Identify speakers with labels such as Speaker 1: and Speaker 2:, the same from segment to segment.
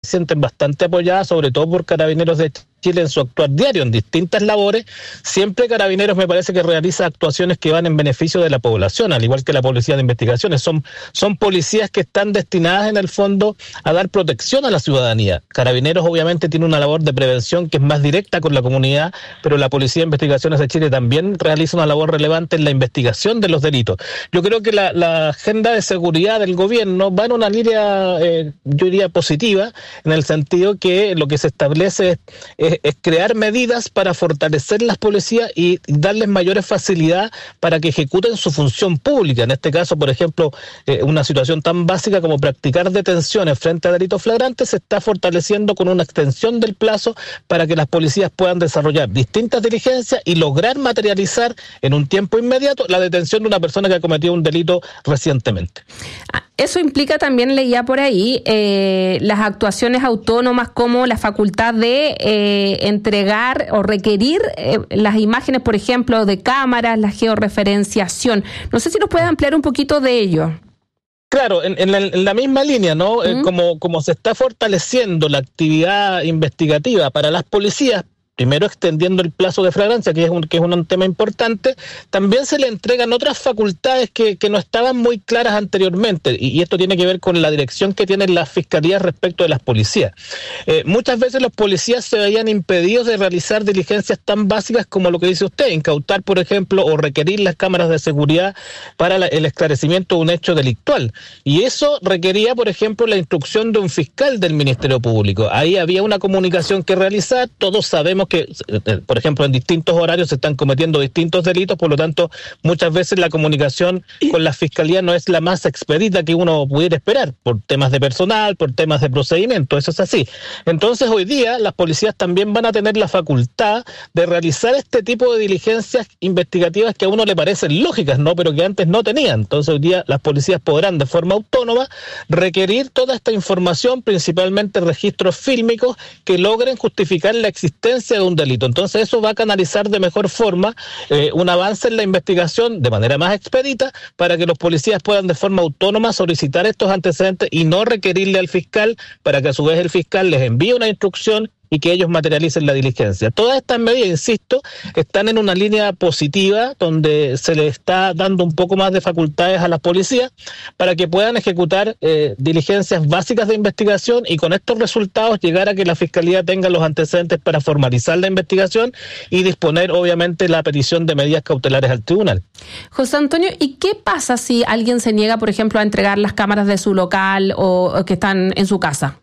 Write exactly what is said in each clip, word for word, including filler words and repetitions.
Speaker 1: sienten bastante apoyadas, sobre todo por Carabineros de Chile en su actuar diario, en distintas labores. Siempre Carabineros me parece que realiza actuaciones que van en beneficio de la población, al igual que la Policía de Investigaciones. Son, son policías que están destinadas en el fondo a dar protección a la ciudadanía. Carabineros obviamente tiene una labor de prevención que es más directa con la comunidad, pero la Policía de Investigaciones de Chile también realiza una labor relevante en la investigación de los delitos. Yo creo que la, la agenda de seguridad del gobierno va en una línea, eh, yo diría, positiva, en el sentido que lo que se establece es, es es crear medidas para fortalecer las policías y darles mayores facilidades para que ejecuten su función pública. En este caso, por ejemplo, eh, una situación tan básica como practicar detenciones frente a delitos flagrantes se está fortaleciendo con una extensión del plazo para que las policías puedan desarrollar distintas diligencias y lograr materializar en un tiempo inmediato la detención de una persona que ha cometido un delito recientemente.
Speaker 2: Eso implica también, leía por ahí, eh, las actuaciones autónomas como la facultad de eh, entregar o requerir eh, las imágenes, por ejemplo, de cámaras, la georreferenciación. No sé si nos puedes ampliar un poquito de ello.
Speaker 1: Claro, en, en, la, en la misma línea, ¿no? Uh-huh. Eh, como, como se está fortaleciendo la actividad investigativa para las policías, primero extendiendo el plazo de flagrancia, que es un, que es un tema importante, también se le entregan otras facultades que, que no estaban muy claras anteriormente, y, y esto tiene que ver con la dirección que tienen las fiscalías respecto de las policías. Eh, muchas veces los policías se veían impedidos de realizar diligencias tan básicas como lo que dice usted, incautar, por ejemplo, o requerir las cámaras de seguridad para la, el esclarecimiento de un hecho delictual. Y eso requería, por ejemplo, la instrucción de un fiscal del Ministerio Público. Ahí había una comunicación que realizar, todos sabemos que, por ejemplo, en distintos horarios se están cometiendo distintos delitos, por lo tanto, muchas veces la comunicación con la fiscalía no es la más expedita que uno pudiera esperar, por temas de personal, por temas de procedimiento, eso es así. Entonces, hoy día, las policías también van a tener la facultad de realizar este tipo de diligencias investigativas que a uno le parecen lógicas, ¿no? Pero que antes no tenían. Entonces, hoy día, las policías podrán, de forma autónoma, requerir toda esta información, principalmente registros fílmicos, que logren justificar la existencia de un delito. Entonces eso va a canalizar de mejor forma eh, un avance en la investigación de manera más expedita para que los policías puedan de forma autónoma solicitar estos antecedentes y no requerirle al fiscal para que a su vez el fiscal les envíe una instrucción y que ellos materialicen la diligencia. Todas estas medidas, insisto, están en una línea positiva donde se le está dando un poco más de facultades a las policías para que puedan ejecutar eh, diligencias básicas de investigación y con estos resultados llegar a que la Fiscalía tenga los antecedentes para formalizar la investigación y disponer, obviamente, la petición de medidas cautelares al tribunal.
Speaker 2: José Antonio, ¿y qué pasa si alguien se niega, por ejemplo, a entregar las cámaras de su local o, o que están en su casa?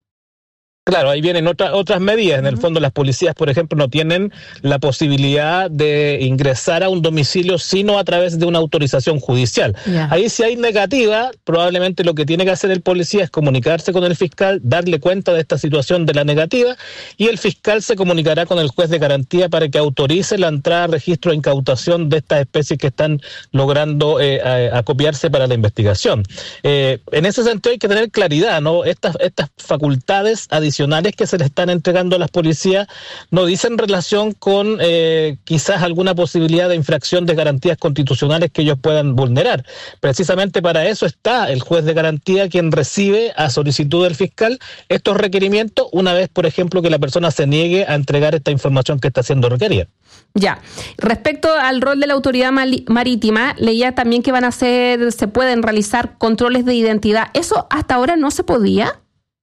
Speaker 1: Claro, ahí vienen otras otras medidas. En el fondo, las policías, por ejemplo, no tienen la posibilidad de ingresar a un domicilio sino a través de una autorización judicial. Yeah. Ahí, si hay negativa, probablemente lo que tiene que hacer el policía es comunicarse con el fiscal, darle cuenta de esta situación de la negativa, y el fiscal se comunicará con el juez de garantía para que autorice la entrada, registro e incautación de estas especies que están logrando eh, acopiarse para la investigación. Eh, en ese sentido hay que tener claridad, ¿no? Estas, estas facultades adicionales que se le están entregando a las policías no dicen relación con eh, quizás alguna posibilidad de infracción de garantías constitucionales que ellos puedan vulnerar. Precisamente para eso está el juez de garantía, quien recibe a solicitud del fiscal estos requerimientos una vez, por ejemplo, que la persona se niegue a entregar esta información que está siendo requerida.
Speaker 2: Ya. Respecto al rol de la autoridad marítima, leía también que van a hacer, se pueden realizar controles de identidad. ¿Eso hasta ahora no se podía?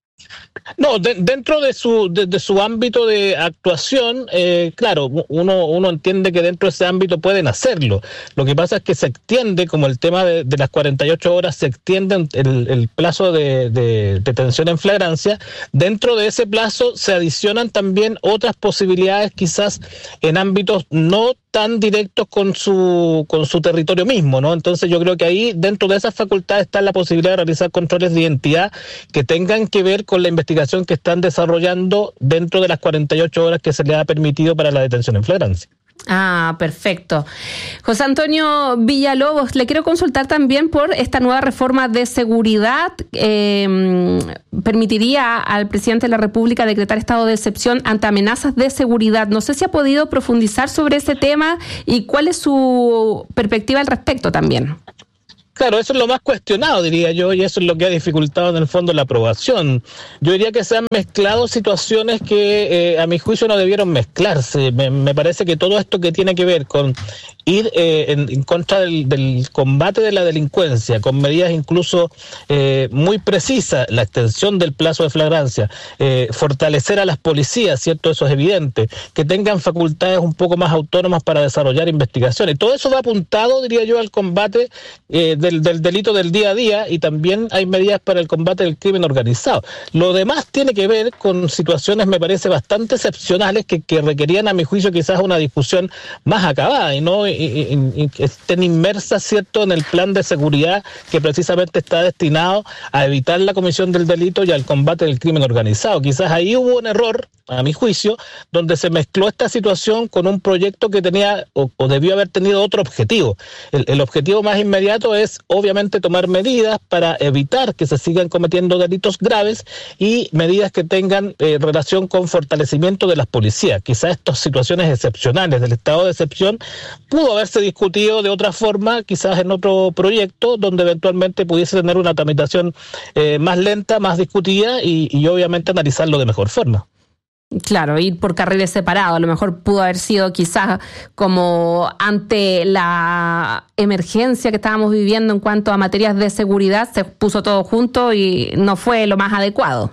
Speaker 1: No, de, dentro de su de, de su ámbito de actuación, eh, claro, uno uno entiende que dentro de ese ámbito pueden hacerlo. Lo que pasa es que se extiende, como el tema de, de las cuarenta y ocho horas, se extiende el, el plazo de, de detención en flagrancia. Dentro de ese plazo se adicionan también otras posibilidades, quizás en ámbitos no tan directos con su con su territorio mismo, ¿no? Entonces yo creo que ahí, dentro de esas facultades, está la posibilidad de realizar controles de identidad que tengan que ver con la investigación que están desarrollando dentro de las cuarenta y ocho horas que se les ha permitido para la detención en flagrancia.
Speaker 2: Ah, perfecto. José Antonio Villalobos, le quiero consultar también por esta nueva reforma de seguridad. Eh, permitiría al presidente de la República decretar estado de excepción ante amenazas de seguridad. No sé si ha podido profundizar sobre ese tema y cuál es su perspectiva al respecto también.
Speaker 1: Claro, eso es lo más cuestionado, diría yo, y eso es lo que ha dificultado en el fondo la aprobación. Yo diría que se han mezclado situaciones que eh, a mi juicio no debieron mezclarse. Me, me parece que todo esto que tiene que ver con ir eh, en, en contra del, del combate de la delincuencia, con medidas incluso eh, muy precisas, la extensión del plazo de flagrancia, eh, fortalecer a las policías, ¿cierto? Eso es evidente, que tengan facultades un poco más autónomas para desarrollar investigaciones. Todo eso va apuntado, diría yo, al combate eh, de Del, del delito del día a día, y también hay medidas para el combate del crimen organizado. Lo demás tiene que ver con situaciones, me parece, bastante excepcionales que, que requerían, a mi juicio, quizás una discusión más acabada y no y, y, y que estén inmersas, ¿cierto?, en el plan de seguridad que precisamente está destinado a evitar la comisión del delito y al combate del crimen organizado. Quizás ahí hubo un error, a mi juicio, donde se mezcló esta situación con un proyecto que tenía o, o debió haber tenido otro objetivo. El, el objetivo más inmediato es obviamente tomar medidas para evitar que se sigan cometiendo delitos graves y medidas que tengan eh, relación con fortalecimiento de las policías. Quizás estas situaciones excepcionales del estado de excepción pudo haberse discutido de otra forma, quizás en otro proyecto donde eventualmente pudiese tener una tramitación eh, más lenta, más discutida y, y obviamente analizarlo de mejor forma.
Speaker 2: Claro, ir por carriles separados, a lo mejor pudo haber sido quizás como ante la emergencia que estábamos viviendo en cuanto a materias de seguridad, se puso todo junto y no fue lo más adecuado.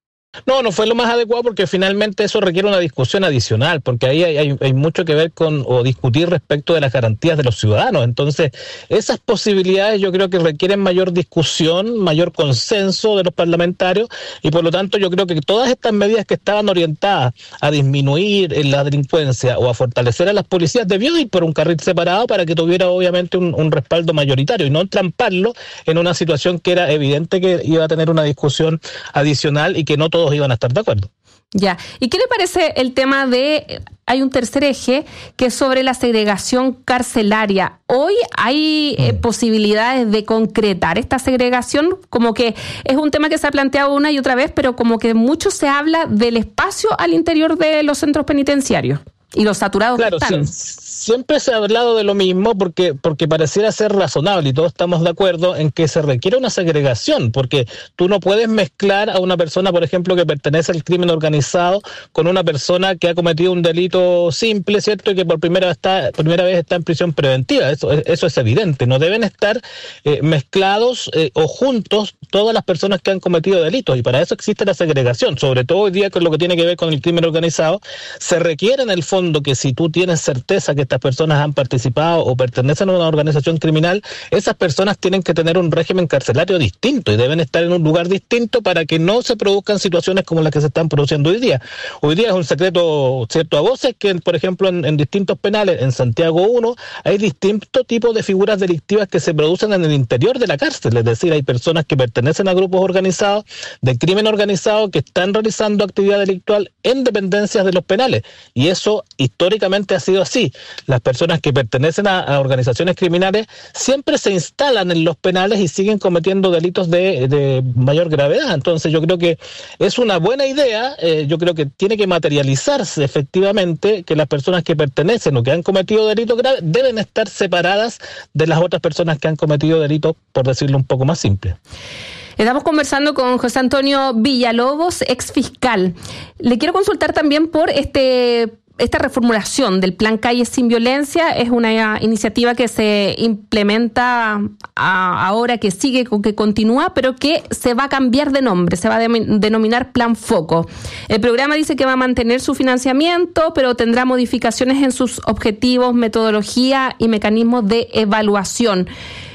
Speaker 1: No, no fue lo más adecuado porque finalmente eso requiere una discusión adicional, porque ahí hay, hay, hay mucho que ver con o discutir respecto de las garantías de los ciudadanos. Entonces, esas posibilidades yo creo que requieren mayor discusión, mayor consenso de los parlamentarios y por lo tanto yo creo que todas estas medidas que estaban orientadas a disminuir la delincuencia o a fortalecer a las policías debió ir por un carril separado para que tuviera obviamente un, un respaldo mayoritario y no entramparlo en una situación que era evidente que iba a tener una discusión adicional y que no todo todos iban a estar de acuerdo.
Speaker 2: Ya. ¿Y qué le parece el tema de, hay un tercer eje que es sobre la segregación carcelaria? Hoy hay eh, posibilidades de concretar esta segregación, como que es un tema que se ha planteado una y otra vez, pero como que mucho se habla del espacio al interior de los centros penitenciarios y los saturados
Speaker 1: claro,
Speaker 2: que están.
Speaker 1: Sí. Siempre se ha hablado de lo mismo porque porque pareciera ser razonable y todos estamos de acuerdo en que se requiere una segregación, porque tú no puedes mezclar a una persona, por ejemplo, que pertenece al crimen organizado con una persona que ha cometido un delito simple, ¿cierto? Y que por primera vez está, primera vez está en prisión preventiva. Eso, eso es evidente. No deben estar eh, mezclados eh, o juntos todas las personas que han cometido delitos y para eso existe la segregación. Sobre todo hoy día con lo que tiene que ver con el crimen organizado, se requiere en el fondo que si tú tienes certeza que estas personas han participado o pertenecen a una organización criminal, esas personas tienen que tener un régimen carcelario distinto y deben estar en un lugar distinto para que no se produzcan situaciones como las que se están produciendo hoy día. Hoy día es un secreto cierto a voces que, por ejemplo, en, en distintos penales, en Santiago uno, hay distintos tipos de figuras delictivas que se producen en el interior de la cárcel, es decir, hay personas que pertenecen a grupos organizados de crimen organizado que están realizando actividad delictual en dependencias de los penales y eso históricamente ha sido así. Las personas que pertenecen a, a organizaciones criminales siempre se instalan en los penales y siguen cometiendo delitos de, de mayor gravedad. Entonces yo creo que es una buena idea, eh, yo creo que tiene que materializarse efectivamente que las personas que pertenecen o que han cometido delitos graves deben estar separadas de las otras personas que han cometido delitos, por decirlo un poco más simple.
Speaker 2: Estamos conversando con José Antonio Villalobos, ex fiscal. Le quiero consultar también por este... Esta reformulación del Plan Calles Sin Violencia es una iniciativa que se implementa a, ahora, que sigue, que continúa, pero que se va a cambiar de nombre, se va a de, denominar Plan Foco. El programa dice que va a mantener su financiamiento, pero tendrá modificaciones en sus objetivos, metodología y mecanismos de evaluación.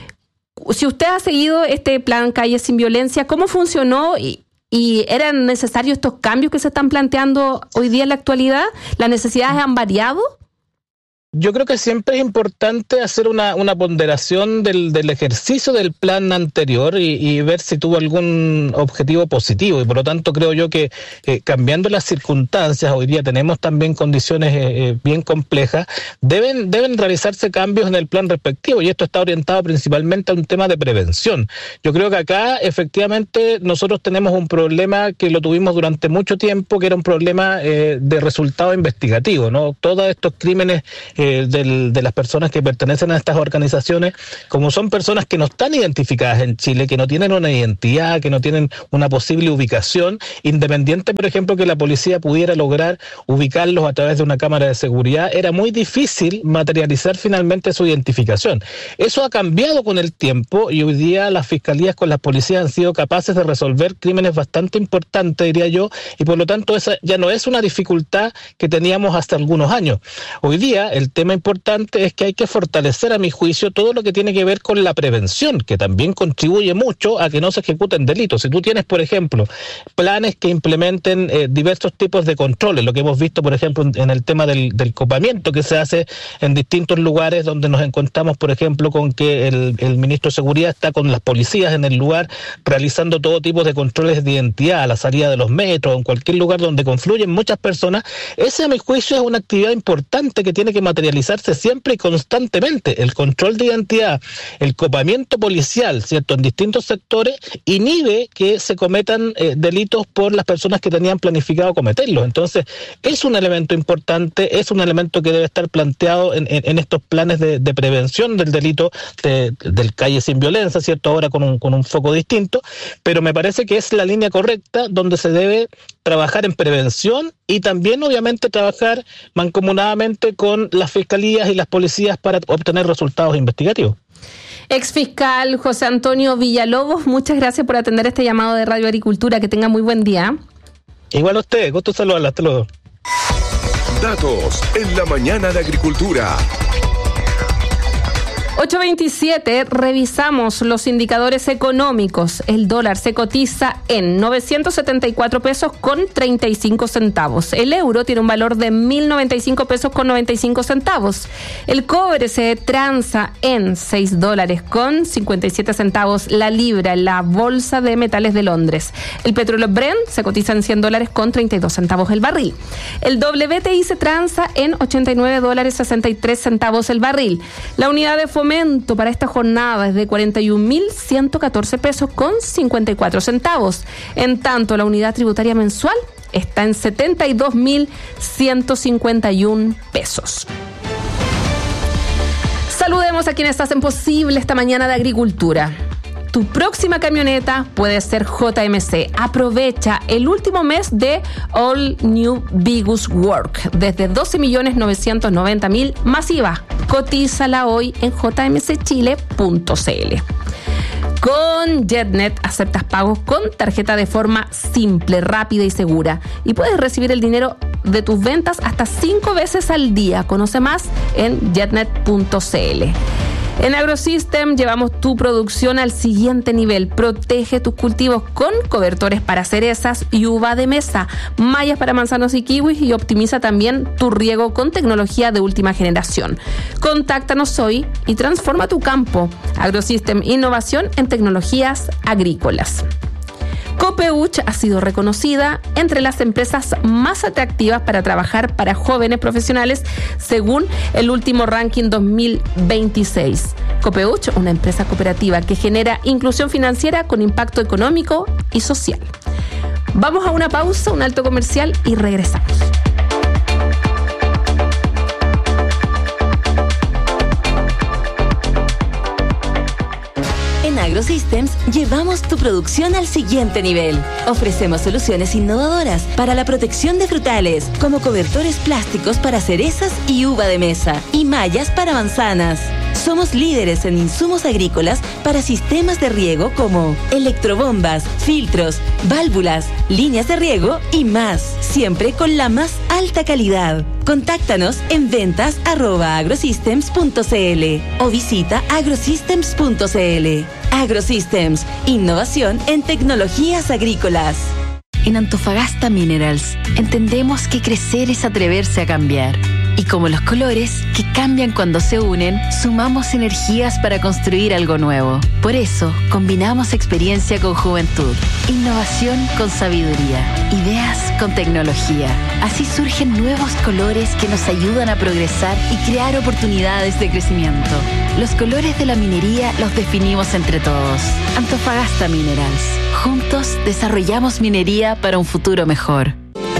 Speaker 2: Si usted ha seguido este Plan Calles Sin Violencia, ¿cómo funcionó y ¿Y eran necesarios estos cambios que se están planteando hoy día en la actualidad? ¿Las necesidades han variado?
Speaker 1: Yo creo que siempre es importante hacer una, una ponderación del, del ejercicio del plan anterior y, y ver si tuvo algún objetivo positivo y por lo tanto creo yo que eh, cambiando las circunstancias, hoy día tenemos también condiciones eh, bien complejas, deben, deben realizarse cambios en el plan respectivo y esto está orientado principalmente a un tema de prevención. Yo creo que acá efectivamente nosotros tenemos un problema que lo tuvimos durante mucho tiempo, que era un problema eh, de resultado investigativo, ¿no? Todos estos crímenes eh, eh, del, de las personas que pertenecen a estas organizaciones, como son personas que no están identificadas en Chile, que no tienen una identidad, que no tienen una posible ubicación, independiente, por ejemplo, que la policía pudiera lograr ubicarlos a través de una cámara de seguridad, era muy difícil materializar finalmente su identificación. Eso ha cambiado con el tiempo y hoy día las fiscalías con las policías han sido capaces de resolver crímenes bastante importantes, diría yo, y por lo tanto esa ya no es una dificultad que teníamos hasta algunos años. Hoy día el tema importante es que hay que fortalecer, a mi juicio, todo lo que tiene que ver con la prevención, que también contribuye mucho a que no se ejecuten delitos. Si tú tienes, por ejemplo, planes que implementen eh, diversos tipos de controles, lo que hemos visto, por ejemplo, en, en el tema del, del copamiento que se hace en distintos lugares donde nos encontramos, por ejemplo, con que el, el ministro de Seguridad está con las policías en el lugar realizando todo tipo de controles de identidad a la salida de los metros, en cualquier lugar donde confluyen muchas personas. Ese, a mi juicio, es una actividad importante que tiene que materializarse siempre y constantemente. El control de identidad, el copamiento policial, ¿cierto?, en distintos sectores, inhibe que se cometan eh, delitos por las personas que tenían planificado cometerlos. Entonces, es un elemento importante, es un elemento que debe estar planteado en, en, en estos planes de, de prevención del delito de, del Calle Sin Violencia, ¿cierto?, ahora con un, con un foco distinto, pero me parece que es la línea correcta donde se debe trabajar en prevención y también, obviamente, trabajar mancomunadamente con las fiscalías y las policías para obtener resultados investigativos.
Speaker 2: Exfiscal José Antonio Villalobos, muchas gracias por atender este llamado de Radio Agricultura. Que tenga muy buen día.
Speaker 1: Igual a usted, gusto saludarla, hasta luego.
Speaker 3: Datos en la mañana de Agricultura.
Speaker 2: ocho veintisiete, revisamos los indicadores económicos. El dólar se cotiza en novecientos setenta y cuatro pesos con treinta y cinco centavos. El euro tiene un valor de mil noventa y cinco pesos con noventa y cinco centavos. El cobre se transa en seis dólares con cincuenta y siete centavos la libra en la Bolsa de Metales de Londres. El petróleo Brent se cotiza en cien dólares con treinta y dos centavos el barril. El W T I se transa en ochenta y nueve dólares sesenta y tres centavos el barril. La unidad de fomento para esta jornada es de cuarenta y un mil ciento catorce pesos con cincuenta y cuatro centavos. En tanto, la unidad tributaria mensual está en setenta y dos mil ciento cincuenta y un pesos. Saludemos a quienes hacen posible esta mañana de agricultura. Tu próxima camioneta puede ser J M C. Aprovecha el último mes de All New Bigus Work desde doce millones novecientos noventa mil masiva. Cotízala hoy en j m c chile punto c l. Con JetNet aceptas pagos con tarjeta de forma simple, rápida y segura. Y puedes recibir el dinero de tus ventas hasta cinco veces al día. Conoce más en jetnet punto c l. En AgroSystem llevamos tu producción al siguiente nivel. Protege tus cultivos con cobertores para cerezas y uva de mesa, mallas para manzanos y kiwis, y optimiza también tu riego con tecnología de última generación. Contáctanos hoy y transforma tu campo. AgroSystem, innovación en tecnologías agrícolas. Copeuch ha sido reconocida entre las empresas más atractivas para trabajar para jóvenes profesionales según el último ranking dos mil veintiséis. Copeuch, una empresa cooperativa que genera inclusión financiera con impacto económico y social. Vamos a una pausa, un alto comercial y regresamos.
Speaker 4: En AgroSystems llevamos tu producción al siguiente nivel. Ofrecemos soluciones innovadoras para la protección de frutales, como cobertores plásticos para cerezas y uva de mesa, y mallas para manzanas. Somos líderes en insumos agrícolas para sistemas de riego como electrobombas, filtros, válvulas, líneas de riego y más, siempre con la más alta calidad. Contáctanos en ventas arroba agrosystems punto c l o visita agrosystems punto c l. AgroSystems, innovación en tecnologías agrícolas.
Speaker 5: En Antofagasta Minerals entendemos que crecer es atreverse a cambiar. Y como los colores, que cambian cuando se unen, sumamos energías para construir algo nuevo. Por eso, combinamos experiencia con juventud, innovación con sabiduría, ideas con tecnología. Así surgen nuevos colores que nos ayudan a progresar y crear oportunidades de crecimiento. Los colores de la minería los definimos entre todos. Antofagasta Minerals. Juntos desarrollamos minería para un futuro mejor.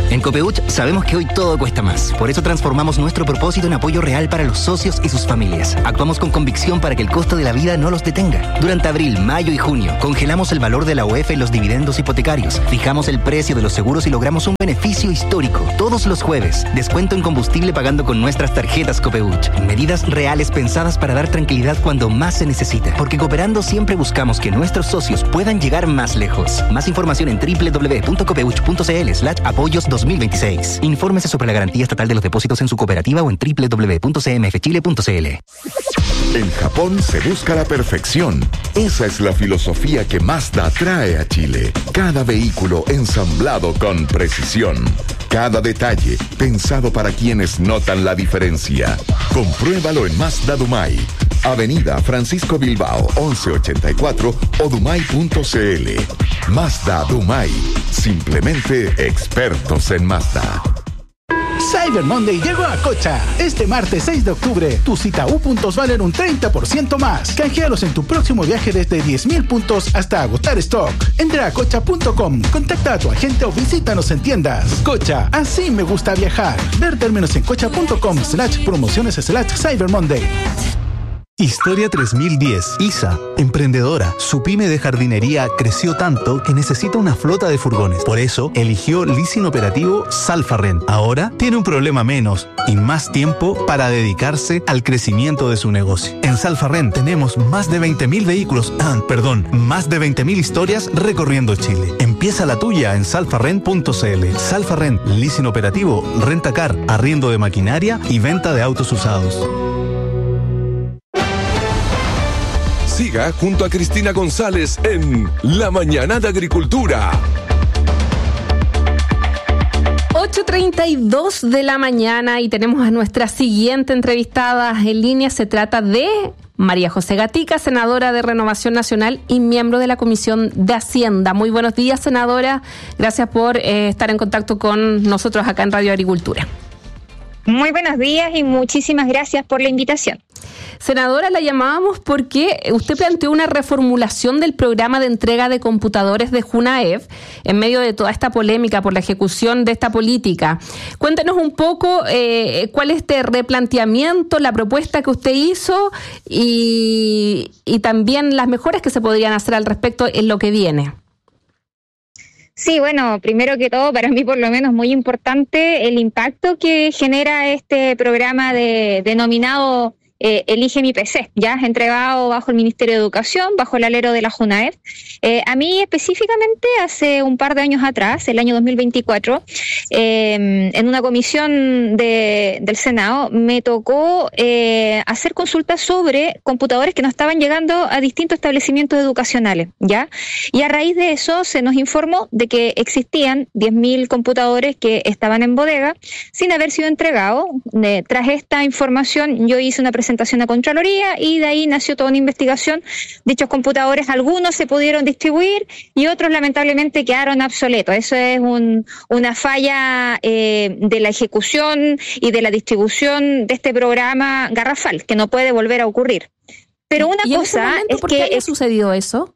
Speaker 6: En Copeuch sabemos que hoy todo cuesta más. Por eso transformamos nuestro propósito en apoyo real para los socios y sus familias. Actuamos con convicción para que el costo de la vida no los detenga. Durante abril, mayo y junio, congelamos el valor de la U E F en los dividendos hipotecarios, fijamos el precio de los seguros y logramos un beneficio histórico. Todos los jueves, descuento en combustible pagando con nuestras tarjetas Copeuch. Medidas reales pensadas para dar tranquilidad cuando más se necesita. Porque cooperando siempre buscamos que nuestros socios puedan llegar más lejos. Más información en doble u doble u doble u punto copeuch punto c l slash apoyos dos mil veintiséis. Infórmese sobre la garantía estatal de los depósitos en su cooperativa o en doble u doble u doble u punto c m f chile punto c l.
Speaker 3: En Japón se busca la perfección. Esa es la filosofía que Mazda trae a Chile. Cada vehículo ensamblado con precisión. Cada detalle pensado para quienes notan la diferencia. Compruébalo en Mazda Dumai. Avenida Francisco Bilbao, once ochenta y cuatro o dumai punto c l. Mazda Dumai. Simplemente expertos en Mazda.
Speaker 7: Cyber Monday llegó a Cocha. Este martes seis de octubre, tus Cita U puntos valen un treinta por ciento más. Canjealos en tu próximo viaje desde diez mil puntos hasta agotar stock. Entra a cocha punto com, contacta a tu agente o visítanos en tiendas. Cocha, así me gusta viajar. Ver términos en cocha punto com slash promociones slash Cyber Monday.
Speaker 8: Historia tres mil diez. Isa, emprendedora. Su pyme de jardinería creció tanto que necesita una flota de furgones. Por eso, eligió leasing operativo Salfarrent. Ahora tiene un problema menos y más tiempo para dedicarse al crecimiento de su negocio. En Salfarrent tenemos más de veinte mil vehículos, ah, perdón, más de veinte mil historias recorriendo Chile. Empieza la tuya en salfarrent punto c l. Salfarrent, leasing operativo, rentacar, arriendo de maquinaria y venta de autos usados.
Speaker 3: Siga junto a Cristina González en La Mañana de Agricultura.
Speaker 2: ocho treinta y dos de la mañana y tenemos a nuestra siguiente entrevistada en línea. Se trata de María José Gatica, senadora de Renovación Nacional y miembro de la Comisión de Hacienda. Muy buenos días, senadora. Gracias por eh, estar en contacto con nosotros acá en Radio Agricultura.
Speaker 9: Muy buenos días y muchísimas gracias por la invitación.
Speaker 2: Senadora, la llamábamos porque usted planteó una reformulación del programa de entrega de computadores de Junaef en medio de toda esta polémica por la ejecución de esta política. Cuéntenos un poco eh, cuál es este replanteamiento, la propuesta que usted hizo y, y también las mejoras que se podrían hacer al respecto en lo que viene.
Speaker 9: Sí, bueno, primero que todo, para mí por lo menos muy importante el impacto que genera este programa de denominado Eh, Elige mi P C, ya entregado bajo el Ministerio de Educación, bajo el alero de la Junaef. Eh, a mí específicamente hace un par de años atrás, el año dos mil veinticuatro, eh, en una comisión de, del Senado, me tocó eh, hacer consultas sobre computadores que no estaban llegando a distintos establecimientos educacionales, ¿ya? Y a raíz de eso se nos informó de que existían diez mil computadores que estaban en bodega sin haber sido entregados. Eh, tras esta información yo hice una presentación presentación a Contraloría y de ahí nació toda una investigación. Dichos computadores, algunos se pudieron distribuir y otros lamentablemente quedaron obsoletos. Eso es un, una falla eh, de la ejecución y de la distribución de este programa garrafal, que no puede volver a ocurrir. Pero una
Speaker 2: ¿Y
Speaker 9: cosa
Speaker 2: en ese momento,
Speaker 9: es
Speaker 2: por
Speaker 9: que...
Speaker 2: qué había sucedido eso?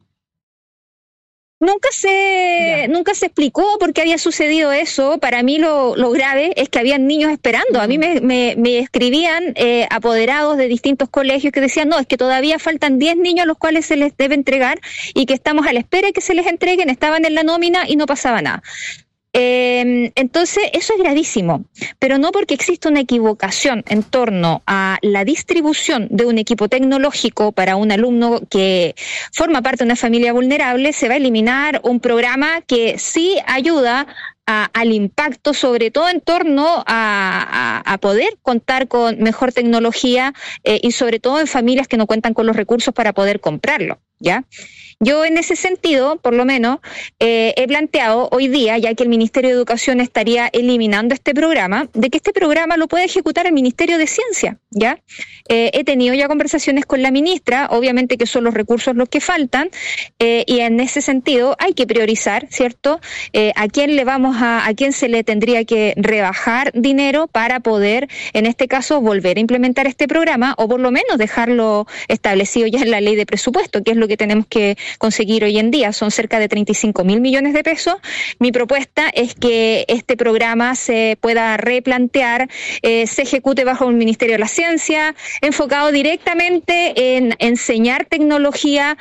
Speaker 9: Nunca se, nunca se explicó por qué había sucedido eso. Para mí lo, lo grave es que habían niños esperando. A mí me, me, me escribían eh, apoderados de distintos colegios que decían, no, es que todavía faltan diez niños a los cuales se les debe entregar y que estamos a la espera de que se les entreguen, estaban en la nómina y no pasaba nada. Eh, entonces eso es gravísimo, pero no porque exista una equivocación en torno a la distribución de un equipo tecnológico para un alumno que forma parte de una familia vulnerable, se va a eliminar un programa que sí ayuda a, al impacto, sobre todo en torno a, a, a poder contar con mejor tecnología eh, y sobre todo en familias que no cuentan con los recursos para poder comprarlo, ¿ya? Yo en ese sentido, por lo menos, eh, he planteado hoy día, ya que el Ministerio de Educación estaría eliminando este programa, de que este programa lo puede ejecutar el Ministerio de Ciencia, ¿ya? Eh, he tenido ya conversaciones con la ministra, obviamente que son los recursos los que faltan, eh, y en ese sentido hay que priorizar, ¿cierto? Eh, a quién le vamos a, a quién se le tendría que rebajar dinero para poder, en este caso, volver a implementar este programa, o por lo menos dejarlo establecido ya en la ley de presupuesto, que es lo que que tenemos que conseguir hoy en día. Son cerca de treinta y cinco mil millones de pesos. Mi propuesta es que este programa se pueda replantear, eh, se ejecute bajo el Ministerio de la Ciencia, enfocado directamente en enseñar tecnología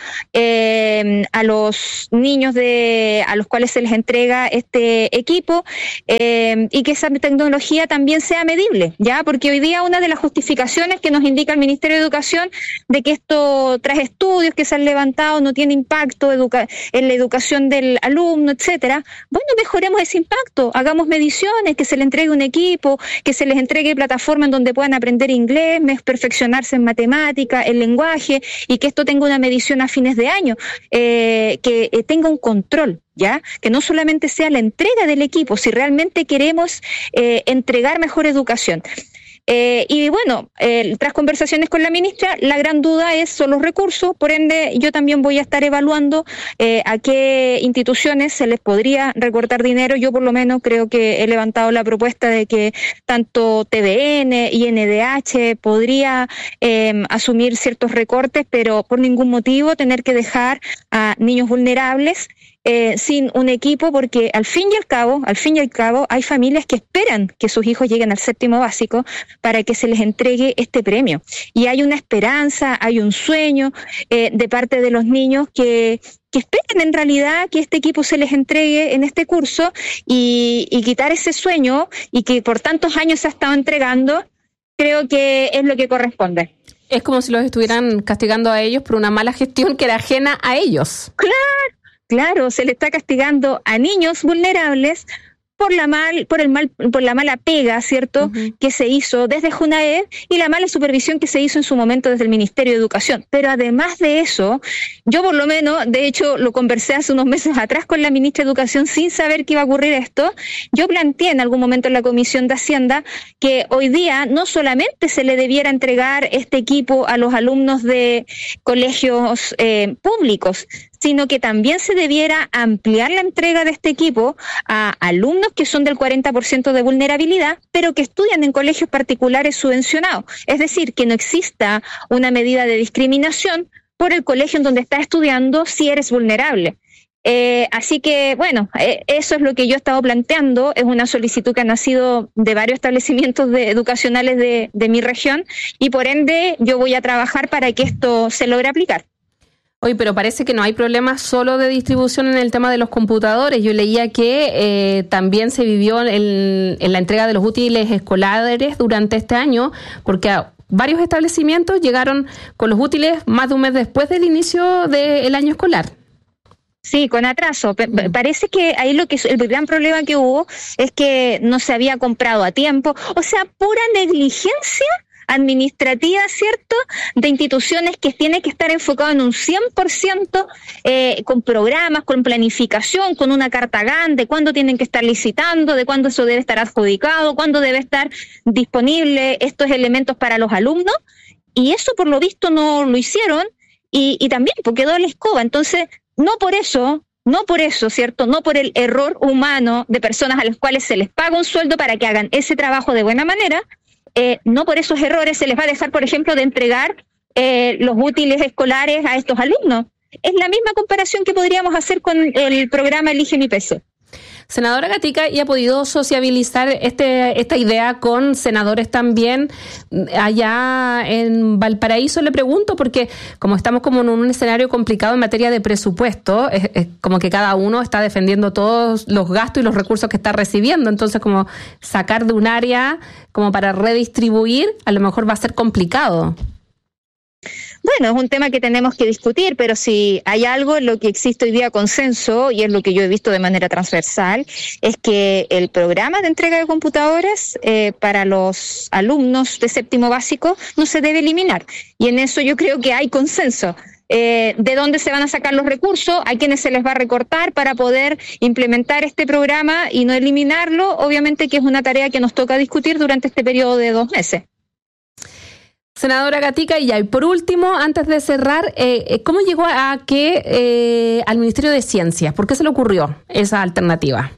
Speaker 9: eh, a los niños de a los cuales se les entrega este equipo, eh, y que esa tecnología también sea medible, ya, porque hoy día una de las justificaciones que nos indica el Ministerio de Educación de que esto, tras estudios que se han levantado, no tiene impacto educa- en la educación del alumno, etcétera. Bueno, mejoremos ese impacto, hagamos mediciones, que se le entregue un equipo, que se les entregue plataforma en donde puedan aprender inglés, perfeccionarse en matemática, en lenguaje, y que esto tenga una medición a fines de año, eh, que eh, tenga un control, ¿ya? Que no solamente sea la entrega del equipo, si realmente queremos eh, entregar mejor educación. Eh, y bueno, eh, tras conversaciones con la ministra, la gran duda es son los recursos, por ende yo también voy a estar evaluando eh, a qué instituciones se les podría recortar dinero. Yo por lo menos creo que he levantado la propuesta de que tanto T V N y N D H podría eh, asumir ciertos recortes, pero por ningún motivo tener que dejar a niños vulnerables Eh, sin un equipo, porque al fin y al cabo, al fin y al cabo, hay familias que esperan que sus hijos lleguen al séptimo básico para que se les entregue este premio. Y hay una esperanza, hay un sueño eh, de parte de los niños que, que esperan en realidad que este equipo se les entregue en este curso, y, y quitar ese sueño, y que por tantos años se ha estado entregando, creo que es lo que corresponde.
Speaker 2: Es como si los estuvieran castigando a ellos por una mala gestión que era ajena a ellos.
Speaker 9: ¡Claro! Claro, se le está castigando a niños vulnerables por la mal, por el mal, por la mala pega, ¿cierto?, uh-huh, que se hizo desde Junaed, y la mala supervisión que se hizo en su momento desde el Ministerio de Educación. Pero además de eso, yo por lo menos, de hecho, lo conversé hace unos meses atrás con la ministra de Educación sin saber que iba a ocurrir esto. Yo planteé en algún momento en la Comisión de Hacienda que hoy día no solamente se le debiera entregar este equipo a los alumnos de colegios eh, públicos, sino que también se debiera ampliar la entrega de este equipo a alumnos que son del cuarenta por ciento de vulnerabilidad, pero que estudian en colegios particulares subvencionados. Es decir, que no exista una medida de discriminación por el colegio en donde estás estudiando si eres vulnerable. Eh, así que, bueno, eh, eso es lo que yo he estado planteando. Es una solicitud que ha nacido de varios establecimientos de, educacionales de, de mi región, y por ende yo voy a trabajar para que esto se logre aplicar.
Speaker 2: Oye, pero parece que no hay problema solo de distribución en el tema de los computadores. Yo leía que eh, también se vivió en, en la entrega de los útiles escolares durante este año, porque a varios establecimientos llegaron con los útiles más de un mes después del inicio del año escolar.
Speaker 9: Sí, con atraso. P- mm. Parece que ahí lo que el gran problema que hubo es que no se había comprado a tiempo. O sea, pura negligencia administrativa, ¿cierto?, de instituciones que tiene que estar enfocado en un cien por ciento eh, con programas, con planificación, con una carta Gantt de cuándo tienen que estar licitando, de cuándo eso debe estar adjudicado, cuándo debe estar disponible estos elementos para los alumnos, y eso por lo visto no lo hicieron, y, y también porque quedó la escoba. Entonces, no por eso... No por eso, ¿cierto? No por el error humano de personas a las cuales se les paga un sueldo para que hagan ese trabajo de buena manera, eh, no por esos errores se les va a dejar, por ejemplo, de entregar eh, los útiles escolares a estos alumnos. Es la misma comparación que podríamos hacer con el programa Elige mi P C.
Speaker 2: Senadora Gatica, ¿y ha podido sociabilizar este esta idea con senadores también allá en Valparaíso? Le pregunto, porque como estamos como en un escenario complicado en materia de presupuesto, es, es como que cada uno está defendiendo todos los gastos y los recursos que está recibiendo, entonces como sacar de un área como para redistribuir, a lo mejor va a ser complicado.
Speaker 9: Bueno, es un tema que tenemos que discutir, pero si hay algo en lo que existe hoy día consenso, y es lo que yo he visto de manera transversal, es que el programa de entrega de computadores eh, para los alumnos de séptimo básico no se debe eliminar. Y en eso yo creo que hay consenso. Eh, de dónde se van a sacar los recursos, a quienes se les va a recortar para poder implementar este programa y no eliminarlo, obviamente que es una tarea que nos toca discutir durante este periodo de dos meses.
Speaker 2: Senadora Gatica, y ya, y por último, antes de cerrar, eh, ¿cómo llegó a que eh, al Ministerio de Ciencias? ¿Por qué se le ocurrió esa alternativa?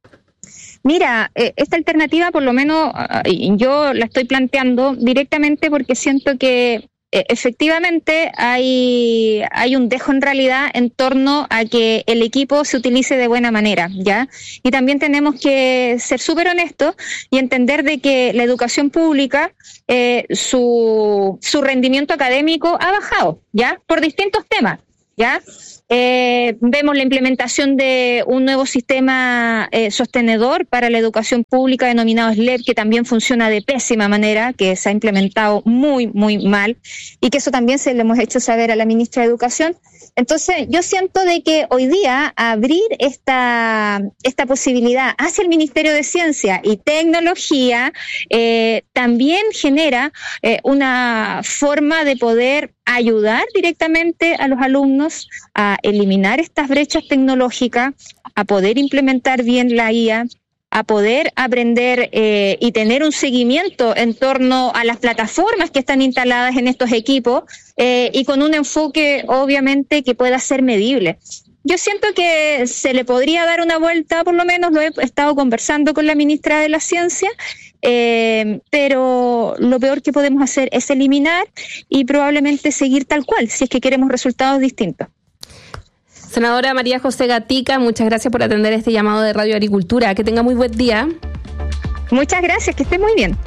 Speaker 9: Mira, eh, esta alternativa por lo menos uh, yo la estoy planteando directamente porque siento que eh, efectivamente hay, hay un dejo en realidad en torno a que el equipo se utilice de buena manera, ¿ya? Y también tenemos que ser súper honestos y entender de que la educación pública, eh, su, su rendimiento académico ha bajado, ¿ya? Por distintos temas, ¿ya? Eh, vemos la implementación de un nuevo sistema eh, sostenedor para la educación pública denominado S L E P, que también funciona de pésima manera, que se ha implementado muy, muy mal, y que eso también se lo hemos hecho saber a la ministra de Educación. Entonces, yo siento de que hoy día abrir esta, esta posibilidad hacia el Ministerio de Ciencia y Tecnología eh, también genera eh, una forma de poder ayudar directamente a los alumnos a eliminar estas brechas tecnológicas, a poder implementar bien la I A, a poder aprender eh, y tener un seguimiento en torno a las plataformas que están instaladas en estos equipos eh, y con un enfoque obviamente que pueda ser medible. Yo siento que se le podría dar una vuelta, por lo menos lo he estado conversando con la ministra de la Ciencia, eh, pero lo peor que podemos hacer es eliminar y probablemente seguir tal cual, si es que queremos resultados distintos.
Speaker 2: Senadora María José Gatica, muchas gracias por atender este llamado de Radio Agricultura. Que tenga muy buen día.
Speaker 9: Muchas gracias, que esté muy bien.